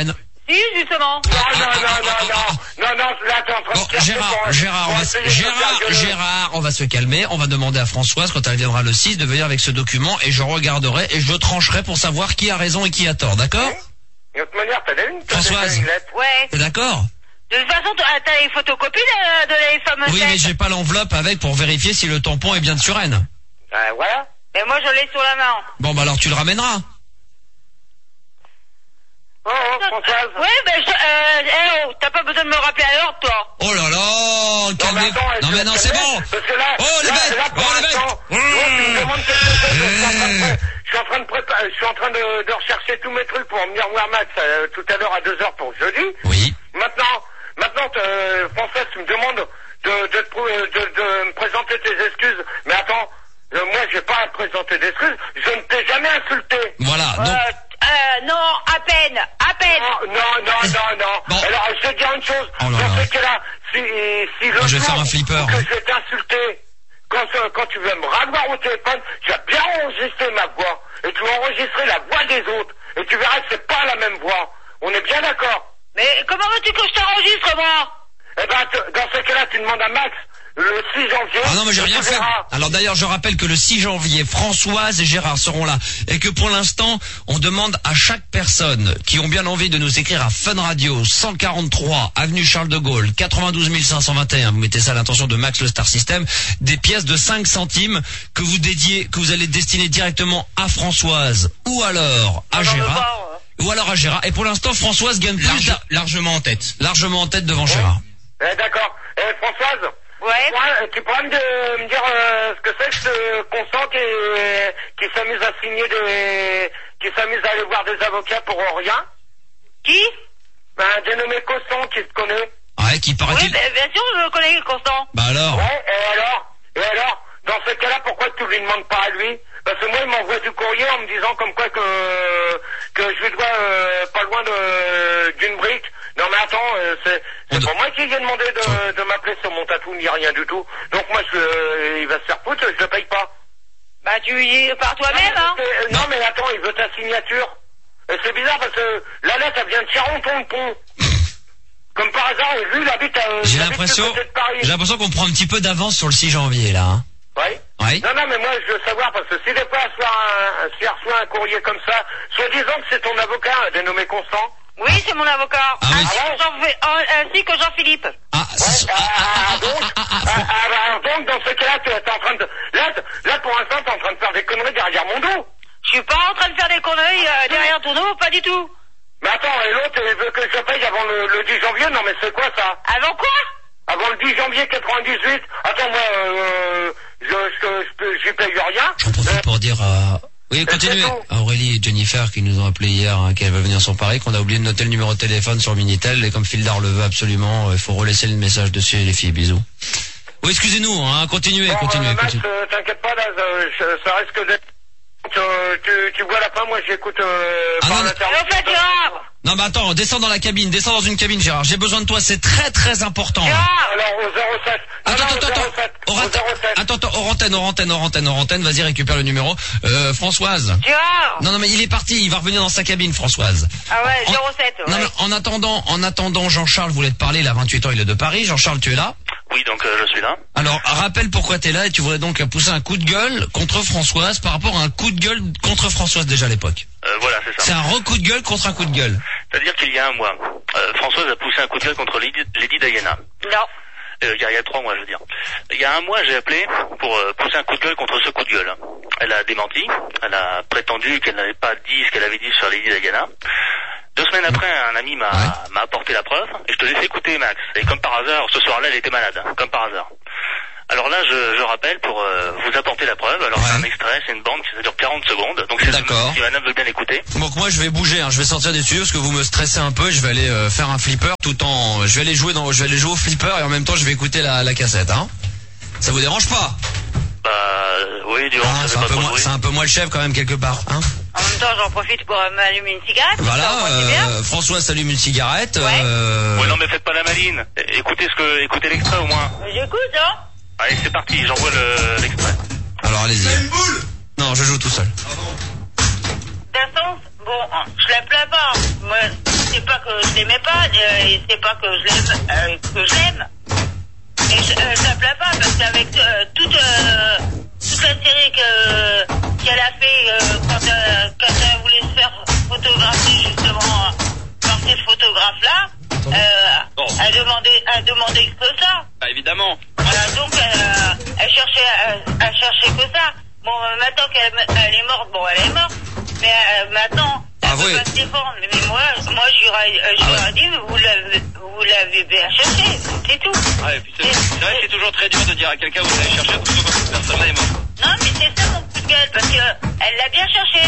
S12: Si, justement.
S2: Non, non, non, non, non, non, non, là, t'es en train
S11: Bon,
S2: de chercher
S11: Gérard,
S2: ton-
S11: Gérard, on
S2: pour
S11: va,
S2: essayer de
S11: Gérard,
S2: faire gueuler.
S11: Gérard, on va se calmer. On va demander à Françoise, quand elle viendra le six, de venir avec ce document et je regarderai et je trancherai pour savoir qui a raison et qui a tort, d'accord?
S2: De toute manière, t'as déjà une, t'as
S11: Françoise.
S2: déjà une lettre.
S12: Ouais.
S11: T'es d'accord?
S12: De toute façon, t'as t'as les photocopies de, de les fameuses
S11: Oui, mais
S12: lettres.
S11: j'ai pas l'enveloppe avec pour vérifier si le tampon est bien de Suresnes.
S2: Ben, voilà.
S12: Mais moi, je l'ai sur la main.
S11: Bon, bah alors tu le ramèneras.
S2: Oh, oh, Françoise.
S12: Oui, ben, je, euh, eh, oh, t'as pas besoin de me rappeler à l'ordre, toi.
S11: Oh là là, calmez. Non mais non, c'est bon.
S2: Parce que là,
S11: Oh les
S2: là,
S11: bêtes,
S2: là, pour
S11: oh les
S2: l'instant,
S11: bêtes.
S2: l'autre, il me demande quelque chose. Je suis en train de pré- je suis en train de préparer, je suis en train de, de rechercher tous mes trucs pour venir voir Max euh, tout à l'heure à deux heures pour jeudi.
S11: Oui.
S2: Maintenant, maintenant, euh, Françoise, tu me demandes de, de, te prou- de, de me présenter tes excuses. Mais attends, euh, moi, j'ai pas à te présenter d'excuses. Je ne t'ai jamais insulté.
S11: Voilà.
S12: Euh,
S11: Donc,
S12: euh, non, à peine, à peine.
S2: Non, non, non, non, non.
S11: Bon.
S2: Alors, je vais te dire une chose.
S11: Oh là
S2: Dans
S11: là.
S2: ce cas-là, si, si le
S11: Moi, je vais
S2: jour
S11: faire un flipper.
S2: où que je vais t'insulter, quand, euh, quand tu veux me ravoir au téléphone, tu vas bien enregistrer ma voix. Et tu vas enregistrer la voix des autres. Et tu verras que c'est pas la même voix. On est bien d'accord?
S12: Mais comment veux-tu que je t'enregistre, moi?
S2: Eh ben, te- dans ce cas-là, tu demandes à Max le six janvier.
S11: ah non mais j'ai
S2: et
S11: rien
S2: tu
S11: fait.
S2: verras.
S11: Alors d'ailleurs je rappelle que le six janvier, Françoise et Gérard seront là et que pour l'instant on demande à chaque personne qui ont bien envie de nous écrire à Fun Radio cent quarante-trois avenue Charles de Gaulle quatre-vingt-douze mille cinq cent vingt et un, vous mettez ça à l'intention de Max le Star System, des pièces de cinq centimes que vous dédiez, que vous allez destiner directement à Françoise ou alors à Gérard. Ou alors à Gérard. Et pour l'instant Françoise gagne plus
S13: Large-
S11: d'ar-
S13: largement en tête.
S11: largement en tête devant Gérard.
S2: Eh, d'accord. Eh, Françoise?
S12: Ouais.
S2: Tu pourras, tu pourras me, de- me dire euh, ce que c'est que ce consent qui, qui s'amuse à signer des... qui s'amuse à aller voir des avocats pour rien?
S12: Qui?
S2: Ben, un dénommé Constant qui te connaît.
S11: Ouais, qui paraît
S12: Oui,
S11: qu'il...
S12: ben, bien sûr, je connais Constant.
S11: Bah alors.
S2: Ouais, et alors? Et alors? Dans ce cas-là, pourquoi tu lui demandes pas à lui? Parce que moi, il m'envoie du courrier en me disant comme quoi que, que je lui dois euh, pas loin de, d'une brique. Non mais attends, euh, c'est, c'est
S11: On
S2: pas moi qui lui ai demandé de, de m'appeler sur mon tatou ni rien du tout. Donc moi, je, euh, il va se faire foutre, je le paye pas.
S12: Bah, tu y es par toi-même, hein.
S2: Euh, non mais attends, il veut ta signature. Et c'est bizarre parce que la lettre, elle vient de Charenton-le-Pont. Comme par hasard, et lui, il habite à...
S11: J'ai
S2: il habite
S11: l'impression,
S2: du côté de Paris.
S11: j'ai l'impression qu'on prend un petit peu d'avance sur le six janvier, là, hein.
S2: Oui.
S11: Oui.
S2: Non, non, mais moi, je veux savoir, parce que si des fois, elle reçoit un, si elle reçoit un courrier comme ça, soi-disant que c'est ton avocat, un dénommé Constant.
S12: Oui, c'est mon avocat.
S11: Ah oui.
S12: ainsi, que Jean, euh, ainsi que Jean-Philippe.
S11: Ah, c'est-
S2: Ah, ah, donc, ah, ah, bah, donc, dans ce cas-là, tu es en train de, là, t- là, pour l'instant, t'es en train de faire des conneries derrière mon dos.
S12: Je suis pas en train de faire des conneries euh, derrière ton dos, pas du tout.
S2: Mais attends, et l'autre, il veut que je paye avant le, le dix janvier, non, mais c'est quoi ça?
S12: Avant quoi?
S2: Avant le dix janvier quatre-vingt-dix-huit? Attends, moi, euh, je, je, je, j'y paye rien.
S11: J'en profite pour dire à... Oui, continuez. À Aurélie et Jennifer qui nous ont appelé hier, hein, qu'elles veulent venir sur Paris, qu'on a oublié de noter le numéro de téléphone sur le Minitel, et comme Fildar le veut absolument, il faut relaisser le message dessus, les filles, bisous. Oui, excusez-nous, hein, continuez,
S2: Bon,
S11: continuez,
S2: euh, Max,
S11: continuez.
S2: euh, t'inquiète pas, là, euh, je- ça risque d'être... Euh, tu, tu vois la fin, moi j'écoute euh,
S11: Ah
S2: par
S11: non,
S2: l'internet.
S12: Et au fait, Gérard.
S11: Non, mais attends, descends dans la cabine, descends dans une cabine, Gérard. J'ai besoin de toi, c'est très très important. là.
S12: Gérard.
S2: Alors au zéro sept.
S11: Attends,
S2: Non, non,
S11: attends,
S2: au
S11: attends.
S2: zéro sept.
S11: Au
S2: Au
S11: rat-
S2: zéro sept.
S11: Attends, attends, hors antenne, hors antenne, hors antenne, hors antenne, vas-y, récupère le numéro. Euh, Françoise.
S12: Gérard.
S11: Non, non, mais il est parti, il va revenir dans sa cabine, Françoise.
S12: Ah ouais,
S11: En-
S12: zéro sept,
S11: Non,
S12: ouais.
S11: mais en attendant, en attendant, Jean-Charles voulait te parler, il a vingt-huit ans, il est de Paris. Jean-Charles, tu es là?
S14: Oui, donc euh, je suis là.
S11: Alors, rappelle pourquoi t'es là et tu voudrais donc pousser un coup de gueule contre Françoise par rapport à un coup de gueule contre Françoise déjà à l'époque.
S14: Euh, voilà, c'est ça.
S11: C'est un re-coup de gueule contre un coup de gueule.
S14: C'est-à-dire qu'il y a un mois, euh, Françoise a poussé un coup de gueule contre Lady, Lady Diana.
S12: Non.
S14: Euh, il, y a, il y a trois mois, je veux dire. Il y a un mois, j'ai appelé pour euh, pousser un coup de gueule contre ce coup de gueule. Elle a démenti. Elle a prétendu qu'elle n'avait pas dit ce qu'elle avait dit sur Lady Diana. Deux semaines après, un ami m'a
S11: Ouais.
S14: m'a apporté la preuve et je te laisse écouter, Max. Et comme par hasard, ce soir-là, elle était malade, hein, comme par hasard. Alors là, je, je rappelle pour euh, vous apporter la preuve. Alors
S11: Ouais.
S14: c'est un extrait, c'est une bande qui ça dure quarante secondes. Donc c'est
S11: D'accord.
S14: si madame veut bien écouter.
S11: Donc moi je vais bouger, hein. Je vais sortir des studios parce que vous me stressez un peu. Je vais aller euh, faire un flipper tout en, je vais aller jouer dans, je vais aller jouer au flipper et en même temps je vais écouter la, la cassette. Hein. Ça vous dérange pas?
S14: Bah euh, oui, du
S11: Hein,
S14: ça
S11: c'est
S14: fait
S11: un
S14: pas
S11: peu
S14: trop de
S11: moi,
S14: bruit.
S11: c'est un peu moi le chef quand même quelque part. Hein.
S12: En même temps, j'en profite pour euh, m'allumer une cigarette.
S11: Voilà.
S12: Ça, moi, c'est bien.
S11: Euh, François s'allume une cigarette.
S12: Ouais.
S11: Euh...
S14: Ouais, non mais faites pas la maline. É- Écoutez ce que, écoutez l'extrait au moins.
S12: J'écoute, hein.
S14: Allez, c'est parti, j'envoie le- l'extrait.
S11: Alors allez-y. Non, je joue tout seul.
S12: De toute façon, bon, je la plains pas. Moi, c'est pas pas que je l'aimais pas, euh, et c'est pas que je l'aime, euh, que je l'aime. Et euh, ça plaît pas parce qu'avec euh, toute, euh, toute la série que, qu'elle a fait euh, quand, euh, quand elle voulait se faire photographier justement par ces photographes-là, euh, elle demandait, elle demandait que ça.
S14: Bah évidemment.
S12: Voilà, donc elle, elle cherchait, elle, elle cherchait que ça. Bon, euh, maintenant qu'elle elle est morte, bon, elle est morte, mais euh, maintenant, elle
S11: Ah
S12: peut
S11: oui.
S12: pas se défendre. Mais, mais moi, moi, j'aurais, euh, j'aurais
S11: Ah ouais.
S12: dit, vous l'avez, vous l'avez bien cherché, c'est tout.
S14: Ouais, et puis c'est, c'est vrai que c'est toujours très dur de dire à quelqu'un vous allez chercher, surtout quand cette personne-là est morte.
S12: Non, mais c'est ça mon coup de gueule, parce que elle l'a bien cherché.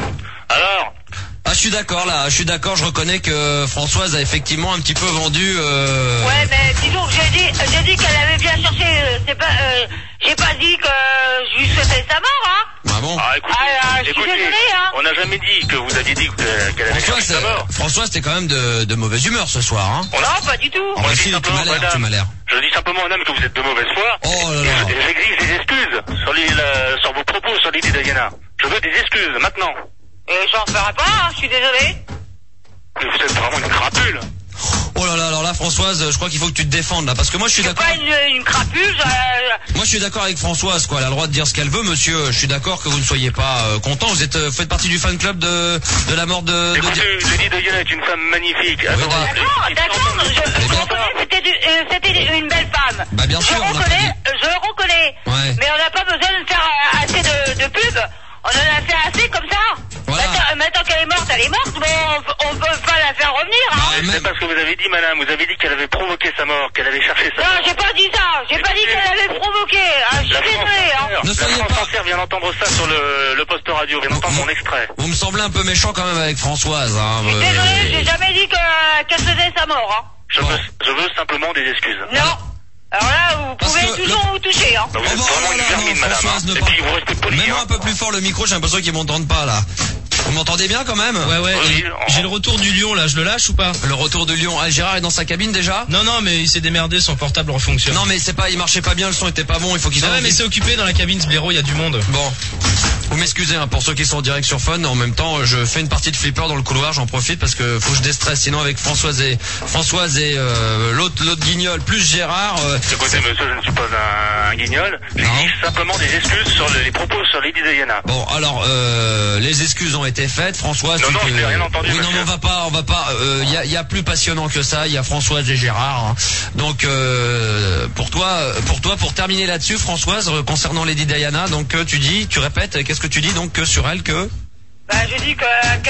S14: Alors
S11: Ah, je suis d'accord là, je suis d'accord, je reconnais que Françoise a effectivement un petit peu vendu... Euh...
S12: Ouais, mais disons que j'ai dit, j'ai dit qu'elle avait bien cherché. euh, C'est pas, euh, j'ai pas dit que je lui souhaitais sa mort, hein.
S11: Ah bon
S14: Ah, écoutez,
S12: Ah, ah, je suis
S14: écoutez,
S12: désolée, hein.
S14: on n'a jamais dit que vous aviez dit que- qu'elle avait
S11: Françoise,
S14: cherché sa mort.
S11: Françoise, t'es quand même de, de mauvaise humeur ce soir, hein.
S14: On a-
S12: Non, pas du tout.
S11: En vrai, si, tu m'as l'air, tu m'as l'air.
S14: Je dis simplement, madame, que vous êtes de mauvaise foi.
S11: Oh là là.
S14: Et je- J'exige des excuses sur, les, la- sur vos propos sur Lady Diana. Je veux des excuses, maintenant.
S12: Et j'en ferai pas, hein, je suis désolée.
S14: Mais vous êtes vraiment une crapule.
S11: Oh là là, alors là, Françoise, je crois qu'il faut que tu te défendes là, parce que moi je suis
S12: C'est
S11: d'accord.
S12: pas une, une crapule, euh,
S11: Moi je suis d'accord avec Françoise, quoi. Elle a le droit de dire ce qu'elle veut, monsieur. Je suis d'accord que vous ne soyez pas euh, content. Vous êtes, euh, faites partie du fan club de de la mort de. de...
S14: Écoutez, Lady Diana est une femme magnifique, adorable.
S12: D'accord, d'accord, je, je reconnais, c'était du- euh, c'était une belle femme.
S11: Bah bien sûr,
S12: je
S11: on a pas
S12: reconnais, je le reconnais.
S11: Ouais.
S12: Mais on n'a pas besoin de faire euh, assez de, de pub. On en a fait assez comme ça.
S11: Voilà.
S12: Maintenant, maintenant qu'elle est morte, elle est morte. Bon, on, on peut pas la faire revenir, hein.
S14: Mais c'est parce que vous avez dit, madame, vous avez dit qu'elle avait provoqué sa mort, qu'elle avait cherché sa
S12: Non,
S14: mort.
S12: j'ai pas dit ça. J'ai pas dit qu'elle avait provoqué. Hein. Je suis
S14: La France
S12: désolée, hein.
S14: entière,
S11: Ne
S14: la
S11: soyez
S14: France
S11: pas-
S14: entière vient d'entendre ça sur le, le poste radio, vient d'entendre mon extrait.
S11: Vous me semblez un peu méchant quand même avec Françoise, hein.
S12: Je suis
S11: euh,
S12: désolée, j'ai jamais dit que- qu'elle faisait sa mort, hein.
S14: Je, veux, je veux simplement des excuses.
S12: Non. Alors là, vous
S11: Parce
S12: pouvez
S11: que
S12: toujours vous toucher, hein.
S14: Vous êtes
S11: Oh, bah,
S14: vraiment
S11: oh
S14: une
S11: là là,
S14: vermine,
S11: non,
S14: madame.
S11: Françoise,
S14: hein.
S11: ne
S14: Et
S11: pas-
S14: puis vous restez poli.
S11: Mets-moi
S14: hein.
S11: un peu plus fort le micro, j'ai l'impression qu'ils m'entendent pas là. Vous m'entendez bien quand même?
S5: Ouais, ouais.
S14: Oui,
S5: et
S14: on-
S5: J'ai le retour du lion là, je le lâche ou pas?
S11: Le retour de Lyon. Ah, Gérard est dans sa cabine déjà?
S5: Non, non, mais il s'est démerdé, son portable refonctionne.
S11: Non mais c'est pas, il marchait pas bien, le son était pas bon, il faut qu'ils
S5: Ah
S11: en
S5: ouais, mais c'est occupé dans la cabine, ce blaireau, il y a du monde.
S11: Bon. Vous m'excusez hein, pour ceux qui sont en direct sur Fun. En même temps, je fais une partie de flipper dans le couloir. J'en profite parce que faut que je déstresse. Sinon, avec Françoise et Françoise et euh, l'autre l'autre guignol plus Gérard. Euh,
S14: Écoutez, monsieur, je ne suis pas un, un guignol. J'exige simplement des excuses sur les, les propos sur Lady Diana.
S11: Bon, alors euh, les excuses ont été faites. Françoise,
S14: Non,
S11: tu
S14: non,
S11: te-
S14: je n'ai rien entendu,
S11: Oui, non,
S14: monsieur.
S11: mais on va pas, on va pas. Il y a, y a plus passionnant que ça. Il y a Françoise et Gérard. hein. Donc euh, pour toi, pour toi, pour terminer là-dessus, Françoise, euh, concernant Lady Diana, donc euh, tu dis, tu répètes, qu'est-ce que tu dis donc que sur elle que
S12: Bah, je dis que,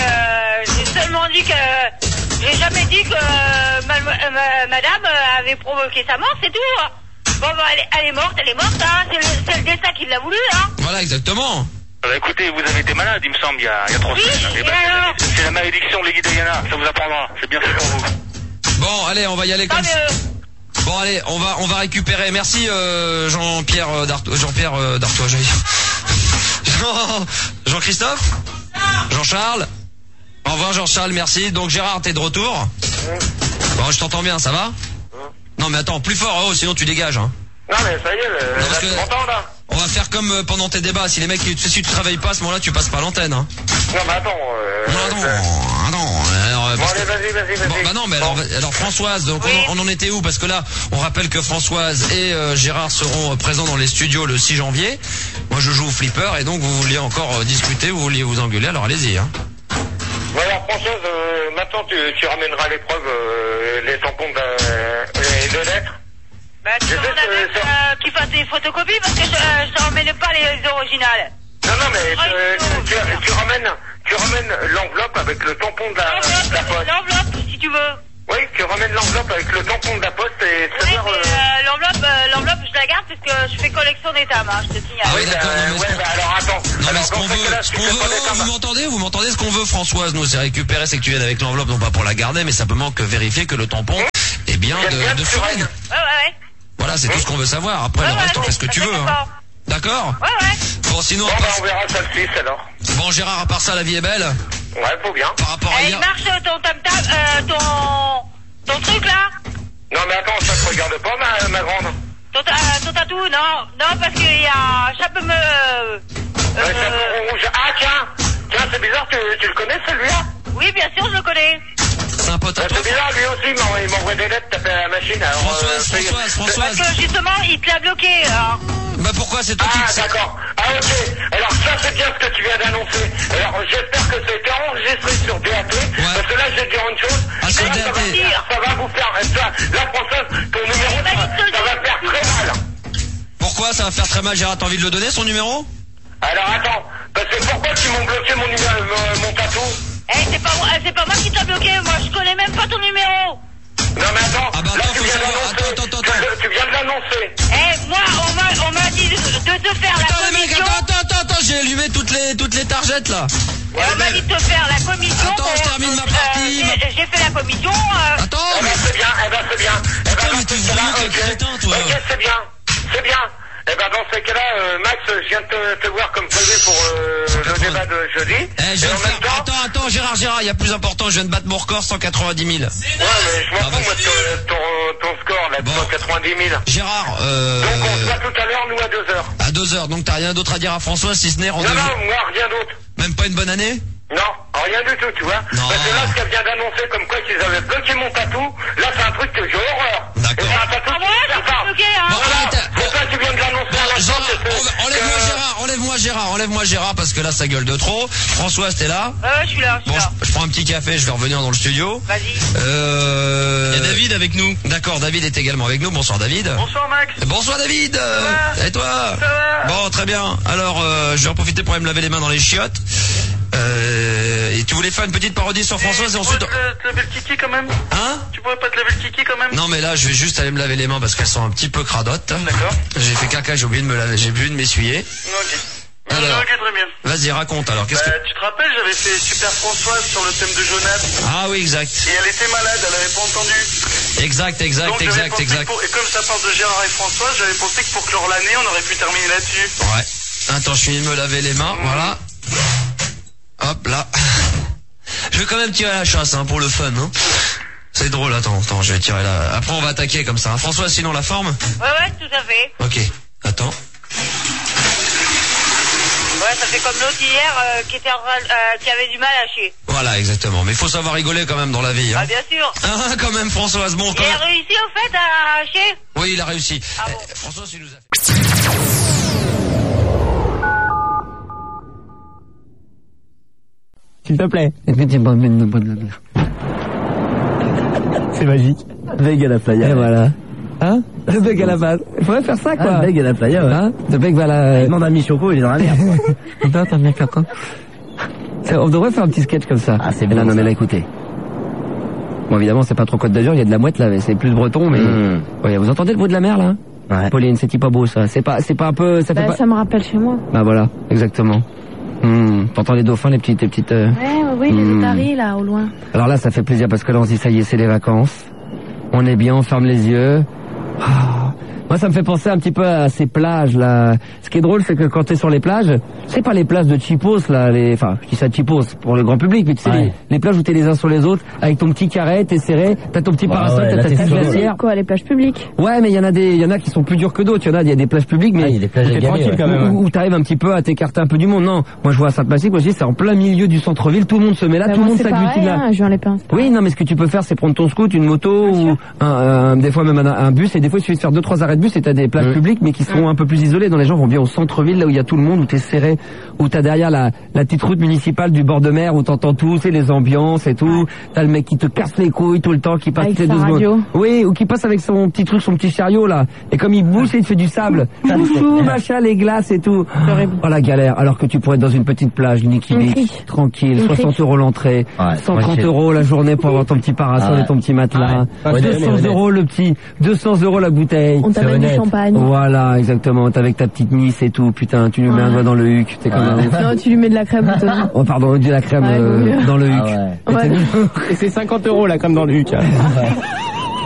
S12: que j'ai seulement dit que, j'ai jamais dit que euh, ma- ma- madame euh, avait provoqué sa mort, c'est tout. hein. Bon, bah, elle est, elle est morte, elle est morte, hein. C'est le, c'est le destin qui l'a voulu, hein.
S11: Voilà, exactement.
S14: Euh, écoutez, vous avez été malade, il me semble, il y a, il y a trois
S12: Oui,
S14: semaines. Eh ben,
S12: et
S14: c'est la-
S12: alors
S14: c'est la malédiction Lady Diana, ça vous apprendra. C'est bien fait pour vous.
S11: Bon, allez, on va y aller
S12: Tant
S11: comme ça.
S12: mieux.
S11: Bon allez, on va on va récupérer. Merci euh, Jean-Pierre euh, Dartois, Jean-Pierre euh, Dartois, j'allais dire. Jean Jean-Christophe, Jean-Charles. Au revoir Jean-Charles, merci. Donc Gérard, t'es de retour. Bon, je t'entends bien, ça va? Non mais attends, plus fort, oh, sinon tu dégages. Hein.
S10: Non, mais ça y est, le,
S11: Non, parce
S10: là,
S11: que-
S10: tu m'entends, là?
S11: On va faire comme euh, pendant tes débats. Si les mecs, tu- si tu travailles pas à ce moment-là, tu passes pas à l'antenne. Hein.
S10: Non, mais attends, euh...
S11: Non, attends,
S10: euh,
S11: attends. Alors, euh,
S10: Bon,
S11: parce
S10: allez,
S11: que-
S10: vas-y, vas-y, vas-y.
S11: Bon, bah non, mais alors, alors Françoise, donc
S12: Oui.
S11: on, on en était où? Parce que là, on rappelle que Françoise et euh, Gérard seront euh, présents dans les studios le six janvier. Moi, je joue au flipper et donc vous vouliez encore euh, discuter, vous vouliez vous engueuler, alors allez-y. Hein.
S10: Bon, alors, Françoise, euh, maintenant, tu, tu ramèneras à l'épreuve euh, les tampons de, les deux lettres.
S12: Bah, tu
S10: Je sais
S12: demandes
S10: que
S12: à
S10: ça-
S12: euh, qu'il fasse des photocopies parce que je, euh, je te ramène pas les originales.
S10: Non, non, mais
S12: Ah,
S10: euh,
S12: il faut-
S10: tu, tu ramènes, tu ramènes l'enveloppe avec le tampon de la, de la
S12: L'enveloppe,
S10: poste.
S12: l'enveloppe, si tu veux.
S10: Oui, tu ramènes l'enveloppe avec le tampon de la poste et
S12: Ouais,
S10: savoir...
S12: mais,
S10: euh,
S12: euh, l'enveloppe, euh, l'enveloppe, je la garde parce que je fais collection d'état, hein, je te signale.
S11: Ah oui, d'accord, non, mais
S10: ouais,
S11: ce qu'on-
S10: bah, alors attends.
S11: Non mais
S10: alors,
S11: ce
S10: dans
S11: qu'on
S10: ces
S11: veut,
S10: cas-là,
S11: ce
S10: tu
S11: qu'on
S10: fais
S11: veut,
S10: pas des
S11: vous
S10: tampons.
S11: m'entendez, vous m'entendez, ce qu'on veut Françoise, nous c'est récupérer, c'est que tu viennes avec l'enveloppe, non pas pour la garder, mais simplement que vérifier que le tampon est bien
S10: J'aime bien
S11: de, de
S10: sur
S11: Fun.
S10: elle.
S12: Ouais, ouais, ouais.
S11: Voilà, c'est tout ce qu'on veut savoir. Après
S12: Ouais,
S11: le
S12: ouais,
S11: reste, on fait ce que
S12: c'est-
S11: tu
S12: c'est
S11: veux. Hein.
S12: d'accord.
S11: D'accord.
S12: Ouais, ouais.
S11: Bon, sinon,
S10: Bon,
S11: à
S10: bah,
S11: part-
S10: on verra ça le six, alors.
S11: bon Gérard, à part ça, la vie est belle.
S10: Ouais, faut bien.
S11: Par rapport à
S12: Eh, il
S11: hier.
S12: marche ton tam-tam, euh, ton, ton truc là?
S10: Non, mais attends, ça te regarde pas, ma, ma grande.
S12: Ton, ta- ton tatou? Non, non, parce qu'il y a un chapeau me... Euh,
S10: Ouais, chapeau rouge. Ah, tiens. Tiens, c'est bizarre, tu, tu le connais, celui-là?
S12: oui, bien sûr, je le connais.
S11: Sympa. pote à
S2: Bah,
S11: toi.
S2: c'est bizarre, lui aussi, il m'envoie- il m'envoie des lettres, taper à la machine. Alors,
S11: Françoise,
S2: euh, c'est-
S11: Françoise, Françoise.
S12: Parce que justement, il te l'a bloqué. Alors.
S11: Bah pourquoi c'est toi qui...
S2: Ah, d'accord. Ah, ok. Alors, ça, c'est bien ce que tu viens d'annoncer. Alors, j'espère que ça a été enregistré sur D A T. Parce que là, je vais te dire une chose.
S11: Ah, sur
S2: Là,
S11: D A T.
S2: ça va, ça va vous faire... Ça, la Française, ton numéro, ça, ça va faire très mal.
S11: Pourquoi ça va faire très mal, Gérard? T'as envie de le donner, son numéro?
S2: Alors, attends. Parce que pourquoi tu m'ont bloqué mon, numéro, mon, mon tatou?
S12: Eh, c'est pas, moi- c'est pas moi qui t'a bloqué. Moi, je connais même pas ton numéro.
S2: Non, mais attends.
S11: Ah bah
S2: là,
S11: attends,
S2: tu
S11: faut
S2: viens
S11: savoir.
S2: d'annoncer.
S11: Attends, attends, attends.
S2: Tu, tu viens de l'annoncer.
S12: Eh, moi, on m'a, on m'a dit de, de te faire
S11: Attends,
S12: la
S11: les mecs,
S12: commission.
S11: attends, attends, attends, attends, j'ai allumé toutes les, toutes les targettes, là.
S12: Et on m'a dit de te faire la commission.
S11: Attends, je
S12: pour-
S11: termine ma
S12: euh,
S11: partie.
S12: j'ai- J'ai fait la commission. Euh,
S11: Attends,
S2: Eh ben, c'est bien, eh ben, c'est bien. Eh ben,
S11: Putain,
S2: dans
S11: mais t'es
S2: ce cas-là,
S11: vraiment
S2: ok.
S11: quel crétin, toi.
S2: Ok, c'est bien. C'est bien. Eh ben, dans ces cas-là, euh, Max, je viens de te, te voir comme prévu pour euh, le débat de jeudi.
S11: Eh, je
S2: Et
S11: viens
S2: en
S11: de
S2: même
S11: faire...
S2: temps...
S11: Attends, attends, Gérard, Gérard, il y a plus important, je viens de battre mon record, cent quatre-vingt-dix mille.
S2: Ouais, mais je m'en fous, moi, de ton, ton score, là, de cent quatre-vingt-dix mille.
S11: Gérard, euh...
S2: Donc, on se voit tout à l'heure, nous, à deux heures.
S11: à deux heures, donc t'as rien d'autre à dire à François, si ce n'est
S2: Non,
S11: rendez-vous.
S2: non, moi, rien d'autre.
S11: Même pas une bonne année?
S2: Non, rien du tout, tu vois.
S11: Non.
S2: Parce que là, ce qu'elle vient d'annoncer, comme quoi qu'ils avaient bloqué mon tatou, là, c'est un truc que j'ai horreur.
S11: D'accord.
S2: Et c'est un tatou
S12: Ah, moi,
S2: qui
S12: je
S2: sert
S12: suis
S2: pas.
S12: bloqué, hein.
S11: Bon,
S2: Voilà.
S11: arrête.
S2: Et toi, tu viens de l'annoncer à l'instant.
S11: Gérard,
S2: que c'est-
S11: enlève- enlève-moi
S2: que-
S11: Gérard, enlève-moi Gérard, enlève-moi Gérard, parce que là, ça gueule de trop. Françoise, t'es là?
S12: euh, je suis là, je
S11: Bon,
S12: suis là.
S11: je, je prends un petit café, je vais revenir dans le studio.
S12: Vas-y.
S11: Euh...
S5: Il y a David avec nous.
S11: D'accord, David est également avec nous. Bonsoir David.
S2: Bonsoir, Max.
S11: Bonsoir David. Et toi?
S2: Ça va?
S11: Bon, très bien. Alors, euh, je vais en profiter pour aller me laver les mains dans les chiottes. Euh, et tu voulais faire une petite parodie sur Françoise et ensuite...
S2: Tu pourrais te lever le kiki quand même?
S11: Hein?
S2: Tu pourrais pas te lever le kiki quand même?
S11: Non mais là, je vais juste aller me laver les mains parce qu'elles sont un petit peu cradottes.
S2: D'accord.
S11: J'ai fait caca, j'ai oublié de me laver, j'ai oublié de m'essuyer.
S2: Ok.
S11: Alors,
S2: Ok, très bien.
S11: vas-y, raconte alors. Qu'est-ce
S2: Bah,
S11: que...
S2: tu te rappelles, j'avais fait Super Françoise sur le thème de Jonas.
S11: Ah oui, exact.
S2: Et elle était malade, elle avait pas entendu.
S11: Exact, exact,
S2: Donc, j'avais
S11: exact,
S2: pensé
S11: exact.
S2: que pour- Et comme ça parle de Gérard et Françoise, j'avais pensé que pour clore l'année, on aurait pu terminer là-dessus.
S11: Ouais. Attends, je finis de me laver les mains, voilà. Hop, là. Je vais quand même tirer la chasse, hein, pour le fun, hein. C'est drôle, attends, attends, je vais tirer là. Après, on va attaquer comme ça. Hein. François, sinon la forme?
S12: Ouais, ouais, tout à fait.
S11: Ok, attends.
S12: Ouais, ça fait comme l'autre hier euh, qui était en train, euh, qui avait du mal à chier.
S11: Voilà, exactement. Mais il faut savoir rigoler quand même dans la vie, hein.
S12: Ah, bien sûr.
S11: Ah, quand même, Françoise, bon, quand
S12: Il a
S11: même.
S12: réussi au fait à chier.
S11: Oui, il a réussi.
S12: Ah bon.
S11: Eh, François, tu nous as fait...
S13: S'il te plaît. Est-ce que tu bois une bonne de la mer? C'est magique.
S8: Beg à la playa.
S13: Et voilà. Hein? Le bec à la base. Il faudrait faire ça, quoi.
S8: Ah, beg à la playa, ouais.
S13: Hein? Le bec va la...
S8: Il demande à Michoko, il est dans la merde.
S13: Putain, t'as bien fait quoi? C'est- On devrait faire un petit sketch comme ça.
S8: Ah, c'est
S13: Mais là,
S8: bon,
S13: non, mais
S8: ça.
S13: là, écoutez. Bon, évidemment, c'est pas trop Côte d'Azur, il y a de la mouette, là, mais c'est plus breton, mais...
S8: Mm.
S13: Ouais, vous entendez le bruit de la mer, là?
S8: Ouais.
S13: Pauline, c'est pas beau, ça. C'est pas, c'est pas un peu, ça fait
S6: Bah,
S13: pas...
S6: ça me rappelle chez moi.
S13: Bah, voilà, exactement. Hmm, t'entends les dauphins, les petites, les petites... euh,
S6: Ouais, ouais, oui, les
S13: Hmm.
S6: otaries, là, au loin.
S13: Alors là, ça fait plaisir parce que là, on se dit, ça y est, c'est les vacances. On est bien, on ferme les yeux. Ah. Moi, ça me fait penser un petit peu à ces plages, là. Ce qui est drôle, c'est que quand t'es sur les plages, c'est pas les plages de Chipos, là, les, enfin, je dis ça Chipos pour le grand public, mais tu sais,
S8: Ouais.
S13: les, les plages où t'es les uns sur les autres, avec ton petit carré, t'es serré, t'as ton petit
S8: Ouais,
S13: parasol,
S8: ouais,
S13: t'as
S8: là,
S13: ta
S8: t'es
S13: petite
S8: solo.
S13: glacière.
S6: Quoi, les plages publiques.
S13: Ouais, mais il y en a des, il y en a qui sont plus durs que d'autres. Il y en a, il y a des plages publiques, mais
S8: Ah, il y a des plages
S13: où t'es
S8: égarées,
S13: tranquille
S8: ouais.
S13: quand même. Où, où t'arrives un petit peu à t'écarter un peu du monde. Non, moi je vois à Sainte-Massique, moi je dis c'est en plein milieu du centre-ville, tout le monde se met là,
S6: Bah,
S13: tout le
S6: moi,
S13: monde
S6: c'est
S13: s'agglutine
S6: pareil,
S13: là.
S6: hein, Juin les Pins.
S13: Oui, non, mais ce que tu peux faire, c'est prendre ton scoot, une moto ou un, un- des fois même un, un bus, et des fois il suffit de faire deux trois arrêts de bus et t'as des plages
S8: Mm.
S13: publiques, mais qui sont un peu plus isolées. Dans les gens vont bien au centre-ville, là où il y a tout le monde, où t'es serré, où t'as derrière la, la petite route municipale du bord de mer, où t'entends tout, tu sais, les ambiances et tout. T'as le mec qui te casse les couilles tout le temps, qui passe
S6: Avec
S13: toutes les
S6: sa
S13: deux
S6: radio.
S13: secondes. Oui, ou qui passe avec son petit truc, son petit chariot là, et comme il bouge, il te fait du sable. Chouchou, machin, les glaces et tout. Oh la galère. Alors que tu pourrais être dans une petite plage, Niki
S6: Une
S13: Beach,
S6: crique.
S13: tranquille,
S6: Une
S13: soixante
S6: crique.
S13: euros l'entrée,
S8: Ouais,
S13: cent
S8: moi,
S13: trente
S8: j'ai-
S13: euros la journée pour avoir ton petit parasol
S8: Ah ouais.
S13: et ton petit matelas,
S8: Ah ouais.
S13: deux
S8: Honnête,
S13: cents
S8: honnête.
S13: euros le petit, deux cents euros la bouteille.
S6: On t'amène du
S8: honnête.
S6: champagne.
S13: Voilà, exactement. T'es avec ta petite Nice et tout. Putain, tu lui mets un
S6: Ouais.
S13: doigt dans le huc. T'es comme un ouf.
S6: Non, tu lui mets de la crème, Anthony.
S13: Oh pardon, de la crème
S6: Ouais,
S13: euh,
S6: vaut mieux.
S13: dans le huc.
S8: Ah ouais.
S13: Et t'es-
S6: Ouais.
S13: Et c'est cinquante euros la crème dans le huc. hein.